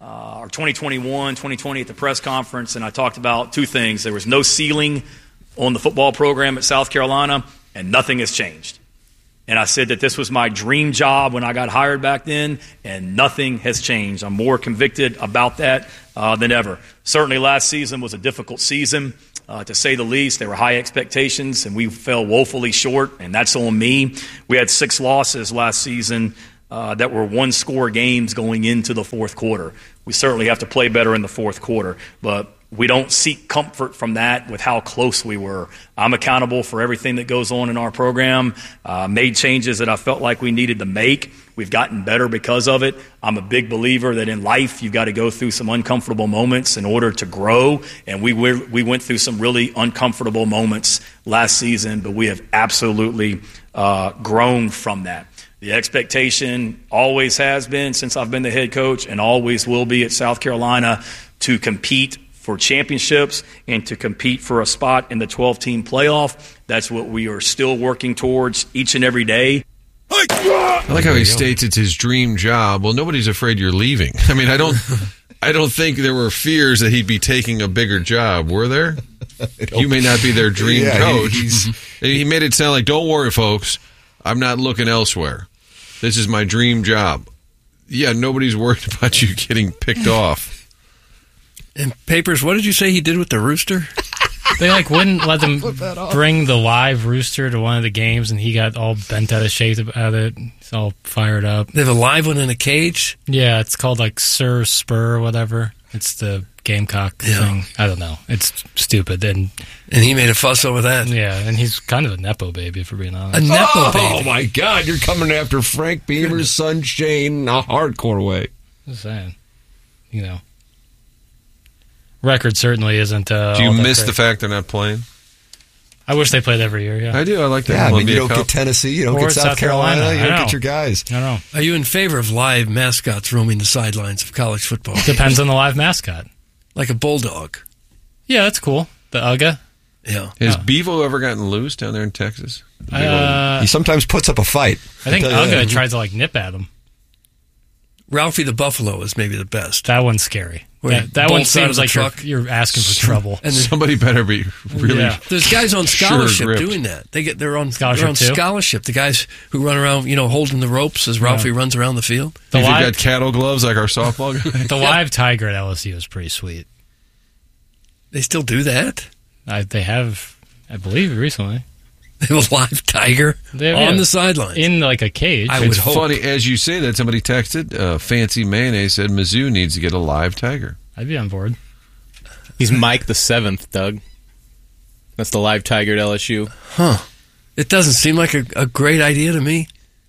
uh, or twenty twenty-one, twenty twenty at the press conference, and I talked about two things. There was no ceiling on the football program at South Carolina, and nothing has changed. And I said that this was my dream job when I got hired back then, and nothing has changed. I'm more convicted about that uh, than ever. Certainly last season was a difficult season, uh, to say the least. There were high expectations, and we fell woefully short, and that's on me. We had six losses last season uh, that were one-score games going into the fourth quarter. We certainly have to play better in the fourth quarter, but we don't seek comfort from that with how close we were. I'm accountable for everything that goes on in our program. Uh, made changes that I felt like we needed to make. We've gotten better because of it. I'm a big believer that in life you've got to go through some uncomfortable moments in order to grow. And we were, we went through some really uncomfortable moments last season, but we have absolutely uh, grown from that. The expectation always has been, since I've been the head coach, and always will be at South Carolina, to compete for championships and to compete for a spot in the twelve-team playoff. That's what we are still working towards each and every day. I like how he states it's his dream job. Well, nobody's afraid you're leaving. I mean, I don't I don't think there were fears that he'd be taking a bigger job, were there? You may not be their dream Yeah, coach. he's- He made it sound like, don't worry, folks, I'm not looking elsewhere. This is my dream job. Yeah, nobody's worried about you getting picked off. And Papers, what did you say he did with the rooster? They like wouldn't let them bring the live rooster to one of the games, and he got all bent out of shape about it. He's all fired up. They have a live one in a cage? Yeah, it's called like Sir Spur or whatever. It's the Gamecock Yeah. thing. I don't know. It's stupid. And and he made a fuss over that. Yeah, and he's kind of a Nepo baby, if we're being honest. A Nepo oh, baby. Oh, my God. You're coming after Frank Beamer's son, Shane, in a hardcore way. Just saying. You know. Record certainly isn't. Uh, Do you all that miss great. the fact they're not playing? I wish they played every year, yeah. I do. I like that. Yeah, I mean, Columbia you don't Cup. get Tennessee, you don't Or get South, South Carolina, Carolina. you I don't know. get your guys. I don't know. Are you in favor of live mascots roaming the sidelines of college football? Depends on the live mascot. Like a bulldog. Yeah, that's cool. The Uga. Yeah. Has Bevo ever gotten loose down there in Texas? The big Uh, he sometimes puts up a fight. I think I'll tell you Uga that. tried to like nip at him. Ralphie the Buffalo is maybe the best. That one's scary. Where That, he that one bolts out of seems the like you're, truck. you're asking for trouble. And Somebody better be really. Yeah. There's guys on sure scholarship gripped. doing that. They get they're on Scholarship they're on too? scholarship. The guys who run around, you know, holding the ropes as Ralphie Yeah. runs around the field. The If you live, got cattle gloves like our softball guy. the live tiger at L S U is pretty sweet. They still do that. I, they have, I believe, recently. They have a live tiger They have- on yeah, the sidelines. in like a cage. I would It's hope. funny as you say that. Somebody texted, uh, Fancy Mayonnaise said Mizzou needs to get a live tiger. I'd be on board. He's Mike the Seventh, Doug. That's the live tiger at L S U. Huh. It doesn't seem like a, a great idea to me.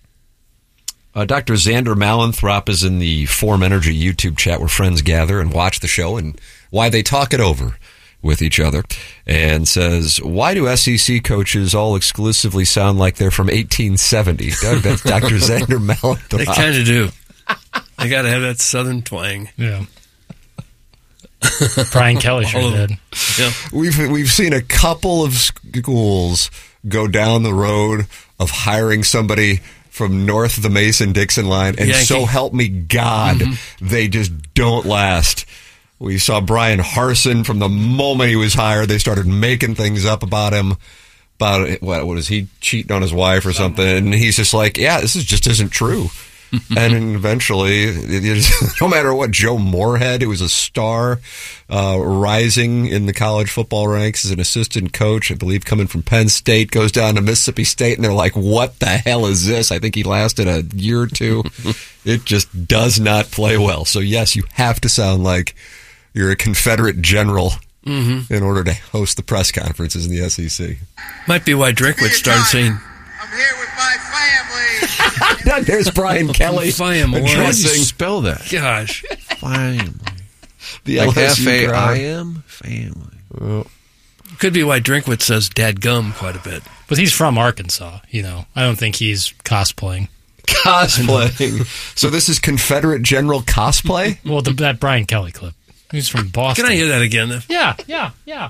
Uh, Doctor Xander Malanthrop is in the Form Energy YouTube chat where friends gather and watch the show and why they talk it over with each other, and says, why do S E C coaches all exclusively sound like they're from eighteen seventy? Doug, that's Doctor Xander Malanthrop. They kind of do. They got to have that southern twang. Yeah. Brian Kelly sure All of did. them. Yeah. We've we've seen a couple of schools go down the road of hiring somebody from north of the Mason-Dixon line, and Yankee. so help me God, they just don't last. We saw Brian Harsin from the moment he was hired. They started making things up about him. About what was he cheating on his wife or something? And he's just like, yeah, this is just isn't true. And then eventually, it is, no matter what, Joe Moorhead, who was a star, uh, rising in the college football ranks as an assistant coach, I believe coming from Penn State, goes down to Mississippi State, and they're like, what the hell is this? I think he lasted a year or two. It just does not play well. So, yes, you have to sound like you're a Confederate general Mm-hmm. in order to host the press conferences in the S E C. Might be why Drinkwitz started saying, There's Brian Kelly. Family. How do you addressing spell that? Gosh. Family. the Like L S U F A I crowd. M? Family. Well, Could be why Drinkwitz says dadgum quite a bit. But he's from Arkansas, you know. I don't think he's cosplaying. Cosplaying. So this is Confederate General cosplay? Well, the, that Brian Kelly clip. He's from Boston. Can I hear that again? Yeah, yeah, yeah.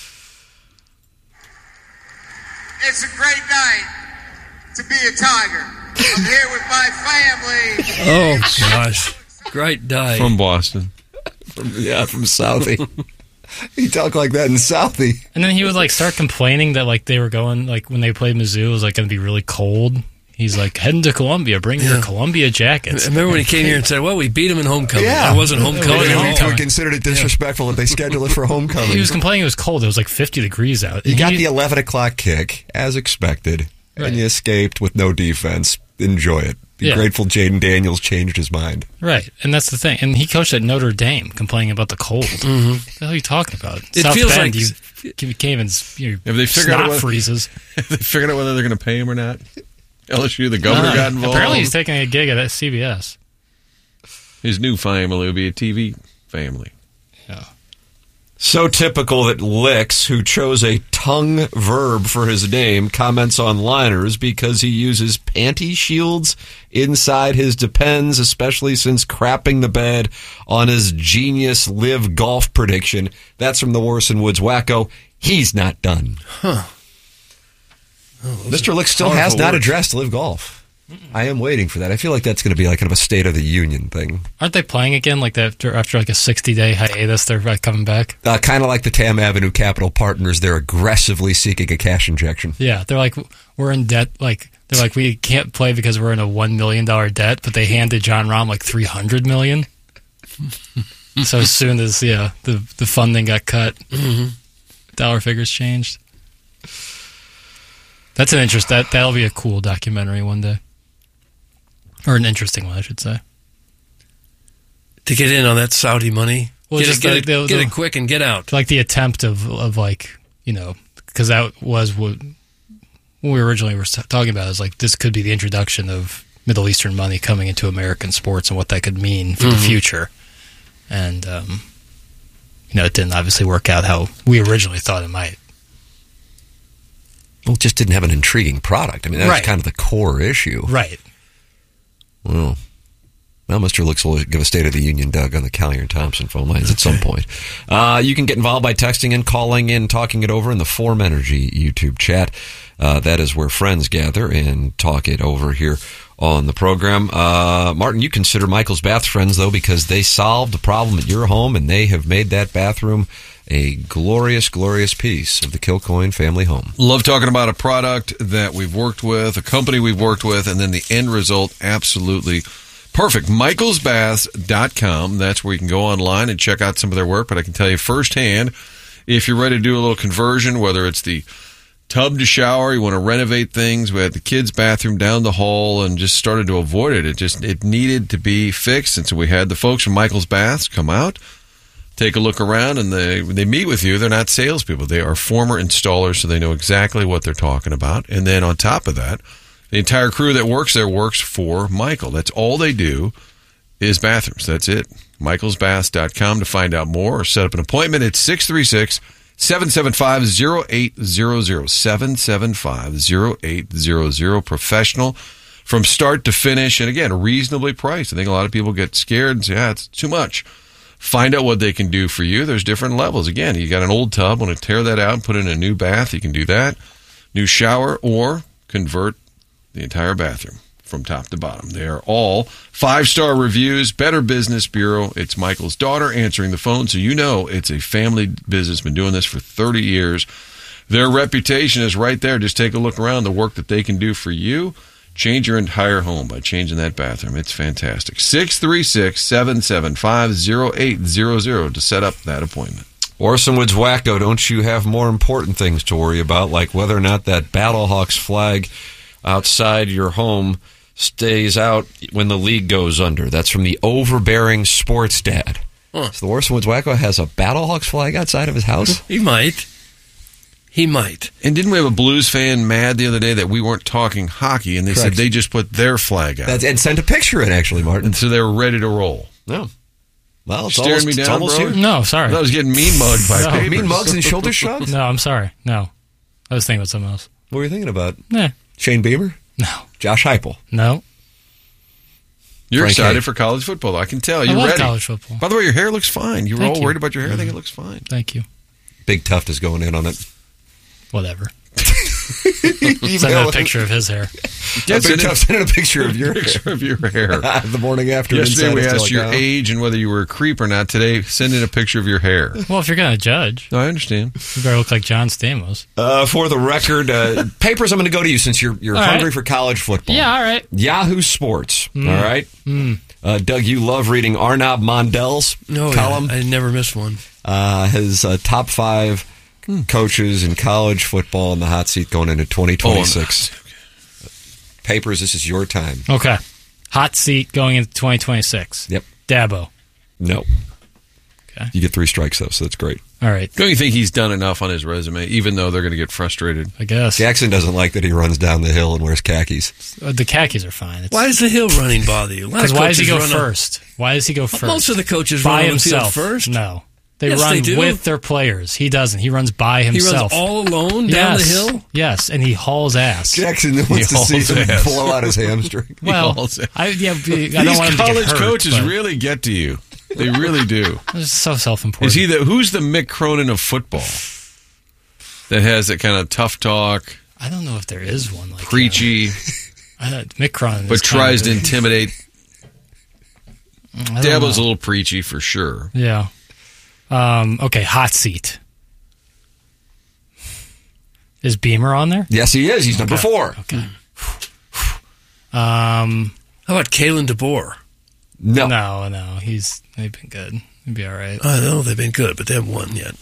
It's a great night to be a Tiger. I'm here with my family. Oh, gosh. Great day. From Boston. Yeah, from Southie. He talked like that in Southie. And then he would like start complaining that like they were going like when they played Mizzou, it was like going to be really cold. He's like, heading to Columbia, bring yeah. your Columbia jackets. I remember when he came here and said, well, we beat him in homecoming. Yeah. It wasn't homecoming. We considered it disrespectful yeah. that they scheduled it for homecoming. He was complaining it was cold. It was like fifty degrees out. You he, got the eleven o'clock kick, as expected, right. and you escaped with no defense. Enjoy it. Be yeah. grateful Jaden Daniels changed his mind. Right, and that's the thing. And he coached at Notre Dame, complaining about the cold. Mm-hmm. What the hell are you talking about? It South feels Bend, like... You, you came and you have they figured snot out whether, freezes. Have they figured out whether they're going to pay him or not? L S U, the governor uh, got involved. Apparently he's taking a gig at C B S. His new family will be a T V family. Yeah. So typical that Licks, who chose a tongue verb for his name, comments on liners because he uses panty shields inside his Depends, especially since crapping the bed on his genius live golf prediction. That's from the Orson Woods Wacko. He's not done. Huh. Oh, Mister Lick still has not words. addressed Live Golf. Mm-mm. I am waiting for that. I feel like that's going to be like kind of a State of the Union thing. Aren't they playing again like that after, after like a sixty-day hiatus? They're like coming back? Uh, kind of like the Tam Avenue Capital Partners. They're aggressively seeking a cash injection. Yeah, they're like, we're in debt. Like They're like, we can't play because we're in a one million dollars debt, but they handed John Rahm like three hundred million dollars. So as soon as yeah, the, the funding got cut, mm-hmm. dollar figures changed. That's an interest. That that'll be a cool documentary one day, or an interesting one, I should say. To get in on that Saudi money, well, get, just it, get, it, they'll, get they'll, it quick and get out. Like the attempt of of like you know, because that was what, what we originally were talking about. Is like this could be the introduction of Middle Eastern money coming into American sports and what that could mean for mm-hmm. the future. And um, you know, it didn't obviously work out how we originally thought it might. Well, it just didn't have an intriguing product. I mean, that's right. kind of the core issue. Right. Well, well, Mister Licks will give a State of the Union, Doug, on the Collier and Thompson phone lines okay. at some point. Uh, you can get involved by texting in, calling in, talking it over in the Form Energy YouTube chat. Uh, that is where friends gather and talk it over here on the program. Uh, Martin, you consider Michael's Bath friends, though, because they solved the problem at your home, and they have made that bathroom a glorious, glorious piece of the Kilcoyne family home. Love talking about a product that we've worked with, a company we've worked with, and then the end result, absolutely perfect. michaels baths dot com. That's where you can go online and check out some of their work, but I can tell you firsthand, if you're ready to do a little conversion, whether it's the tub to shower, you want to renovate things, we had the kids' bathroom down the hall and just started to avoid it. It just it needed to be fixed, and so we had the folks from Michaels Baths come out, take a look around, and they they meet with you. They're not salespeople. They are former installers, so they know exactly what they're talking about. And then on top of that, the entire crew that works there works for Michael. That's all they do is bathrooms. That's it. michaels baths dot com to find out more or set up an appointment. It's six three six, seven seven five, zero eight zero zero, seven seven five, zero eight zero zero. Professional from start to finish. And again, reasonably priced. I think a lot of people get scared and say, yeah, it's too much. Find out what they can do for you. There's different levels. Again, you got an old tub, want to tear that out and put in a new bath, you can do that. New shower, or convert the entire bathroom from top to bottom. They are all five-star reviews, Better Business Bureau. It's Michael's daughter answering the phone, so you know it's a family business, been doing this for thirty years. Their reputation is right there. Just take a look around, the work that they can do for you. Change your entire home by changing that bathroom. It's fantastic. six three six, seven seven five, zero eight zero zero to set up that appointment. Orson Woods Wacko, don't you have more important things to worry about, like whether or not that Battlehawks flag outside your home stays out when the league goes under? That's from the overbearing sports dad. Huh. So the Orson Woods Wacko has a Battlehawks flag outside of his house? He might. He might. And didn't we have a Blues fan mad the other day that we weren't talking hockey, and they Correct. said they just put their flag out. That's, and sent a picture in, actually, Martin. And so they were ready to roll. No. Well, it's staring almost, me down, it's almost bro. here. No, sorry. I thought I was getting mean mugged by no. papers. Mean mugs and shoulder shrugs? No, I'm sorry. No. I was thinking about something else. What were you thinking about? Yeah. Shane Bieber? No. Josh Heupel? No. You're Frank excited Hay. for college football, though. I can tell. You're I love ready. college football. By the way, your hair looks fine. You were Thank all you. worried about your hair. Mm-hmm. I think it looks fine. Thank you. Big Tuft is going in on it. Whatever. Send a picture of his hair. Yeah, send a picture of your picture hair. of your hair. The morning after. Yesterday we Inside asked your Telecom. age and whether you were a creep or not. Today, send in a picture of your hair. Well, if you're going to judge. No, I understand. You better look like John Stamos. Uh, for the record, uh, papers, I'm going to go to you since you're you're All hungry right. for college football. Yeah, all right. Yahoo Sports. Mm. All right. Mm. Uh, Doug, you love reading Arnaud Mondel's Oh, column. yeah. I never missed one. Uh, his uh, top five coaches in college football in the hot seat going into twenty twenty-six. Oh, Papers, this is your time. Okay. Hot seat going into twenty twenty-six. Yep. Dabo. No. Okay. You get three strikes, though, so that's great. All right. Don't you think he's done enough on his resume, even though they're going to get frustrated? I guess. Jackson doesn't like that he runs down the hill and wears khakis. Uh, the khakis are fine. It's, Why does the hill running bother you? Because why does he go first? Why does he go first? Most of the coaches by run on the field himself first. No. They Yes, run they do. with their players. He doesn't. He runs by He himself. runs all alone down yes. the hill? Yes, and he hauls ass. Jackson wants He to see hauls him ass. blow out his hamstring. Well, hauls ass. I, yeah, I These don't want him to get college hurt, coaches but really get to you. They really do. It's so self-important. Is he the who's the Mick Cronin of football that has that kind of tough talk, I don't know if there is one like preachy, I don't, Mick Cronin, but is kind tries of to a- intimidate? I don't Dabo's a know. little preachy for sure. Yeah. Um, okay, hot seat. Is Beamer on there? Yes, he is. He's number Okay. four. Okay. Um, How about Kalen DeBoer? No. No, no. He's they've been good. He'd be all right. I know they've been good, but they haven't won yet.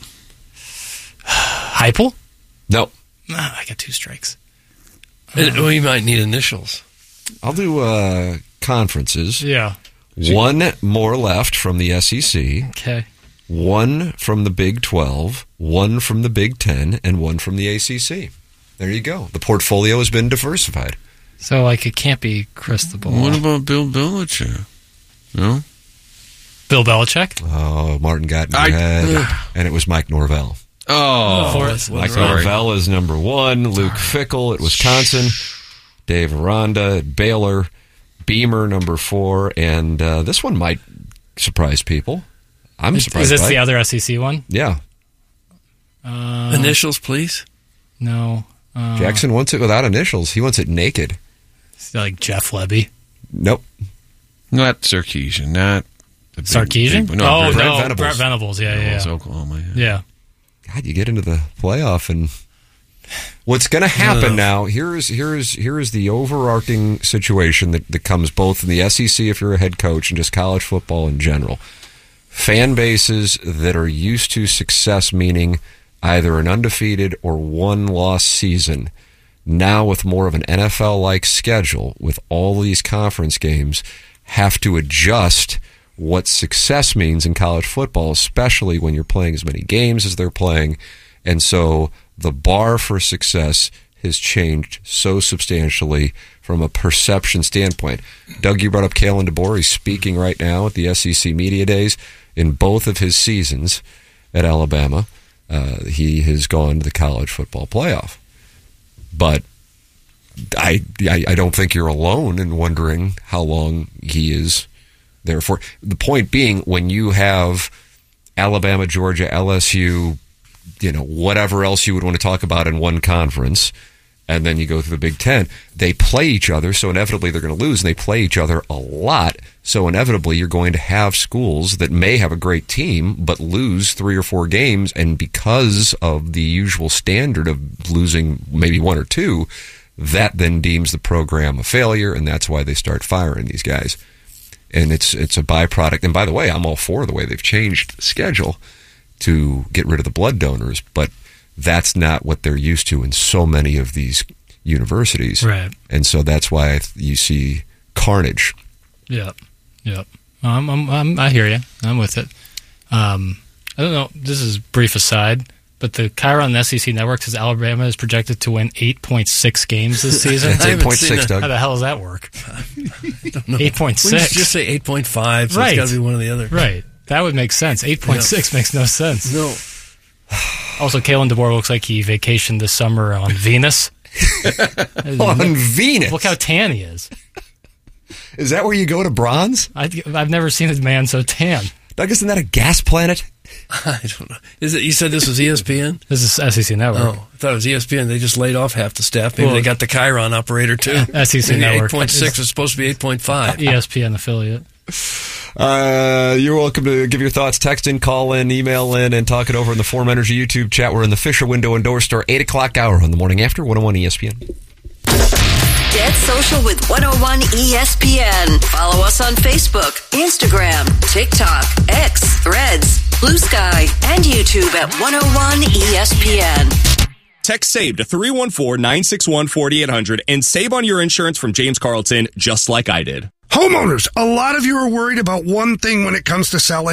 Heupel? No. Ah, I got two strikes. And we might need initials. I'll do uh, conferences. Yeah. One more left from the S E C. Okay. One from the Big twelve, one from the Big ten, and one from the A C C. There you go. The portfolio has been diversified. So, like, it can't be Cristobal. What about Bill Belichick? No? Bill Belichick? Oh, Martin got in your I- head, Ugh. and it was Mike Norvell. Oh, Forrest. Mike sorry. Norvell is number one. Luke Fickle at Wisconsin. Dave Aranda at Baylor. Beamer, number four. And uh, this one might surprise people. I'm Is, surprised is this by the it. other S E C one? Yeah. Uh, Initials, please. No. Uh, Jackson wants it without initials. He wants it naked. Like Jeff Lebby. Nope. Not Sarkisian. Not the big- Sarkisian? big- oh, Brent no. Venables. Brent Venables. Yeah, yeah, Venables, yeah. Oklahoma. Yeah. Yeah. God, you get into the playoff, and what's going to happen now? Here's here's here's the overarching situation that, that comes both in the S E C if you're a head coach and just college football in general. Fan bases that are used to success, meaning either an undefeated or one loss season, now with more of an N F L-like schedule with all these conference games, have to adjust what success means in college football, especially when you're playing as many games as they're playing. And so the bar for success has changed so substantially from a perception standpoint. Doug, you brought up Kalen DeBoer. He's speaking right now at the S E C Media Days. In both of his seasons at Alabama, uh, he has gone to the college football playoff. But I, I I don't think you're alone in wondering how long he is there for. The point being, when you have Alabama, Georgia, L S U, you know, whatever else you would want to talk about in one conference, and then you go through the Big Ten, they play each other, so inevitably they're going to lose, and they play each other a lot, so inevitably you're going to have schools that may have a great team, but lose three or four games, and because of the usual standard of losing maybe one or two, that then deems the program a failure, and that's why they start firing these guys. And it's it's a byproduct. And by the way, I'm all for the way they've changed the schedule to get rid of the blood donors, but that's not what they're used to in so many of these universities. Right. And so that's why you see carnage. Yep. Yep. I'm, I'm, I'm, I hear you. I'm with it. Um, I don't know. This is a brief aside, but the Chiron S E C Network says Alabama is projected to win eight point six games this season. It's eight point six, Doug. How the hell does that work? I don't know. eight point Wouldn't six. you just say eight point five, so Right. it's got to be one or the other. Right. That would make sense. eight point six Yeah. makes no sense. No. Also, Kalen DeBoer looks like he vacationed this summer on Venus. On Venus? Look how tan he is. Is that where you go to bronze? I, I've never seen a man so tan. Doug, isn't that a gas planet? I don't know. Is it? You said this was E S P N? This is S E C Network. Oh, I thought it was E S P N. They just laid off half the staff. Maybe Well, they got the Chiron operator, too. S E C Network. eight point six was supposed to be eight point five. E S P N affiliate. Uh, you're welcome to give your thoughts. Text in, call in, email in, and talk it over in the Form Energy YouTube chat. We're in the Fisher Window and Door Store, eight o'clock hour on the morning after, one oh one E S P N. Get social with one oh one E S P N. Follow us on Facebook, Instagram, TikTok, X, Threads, Blue Sky, and YouTube at one oh one E S P N. Text SAVE to three one four, nine six one, four eight zero zero and save on your insurance from James Carlton, just like I did. Homeowners, a lot of you are worried about one thing when it comes to selling.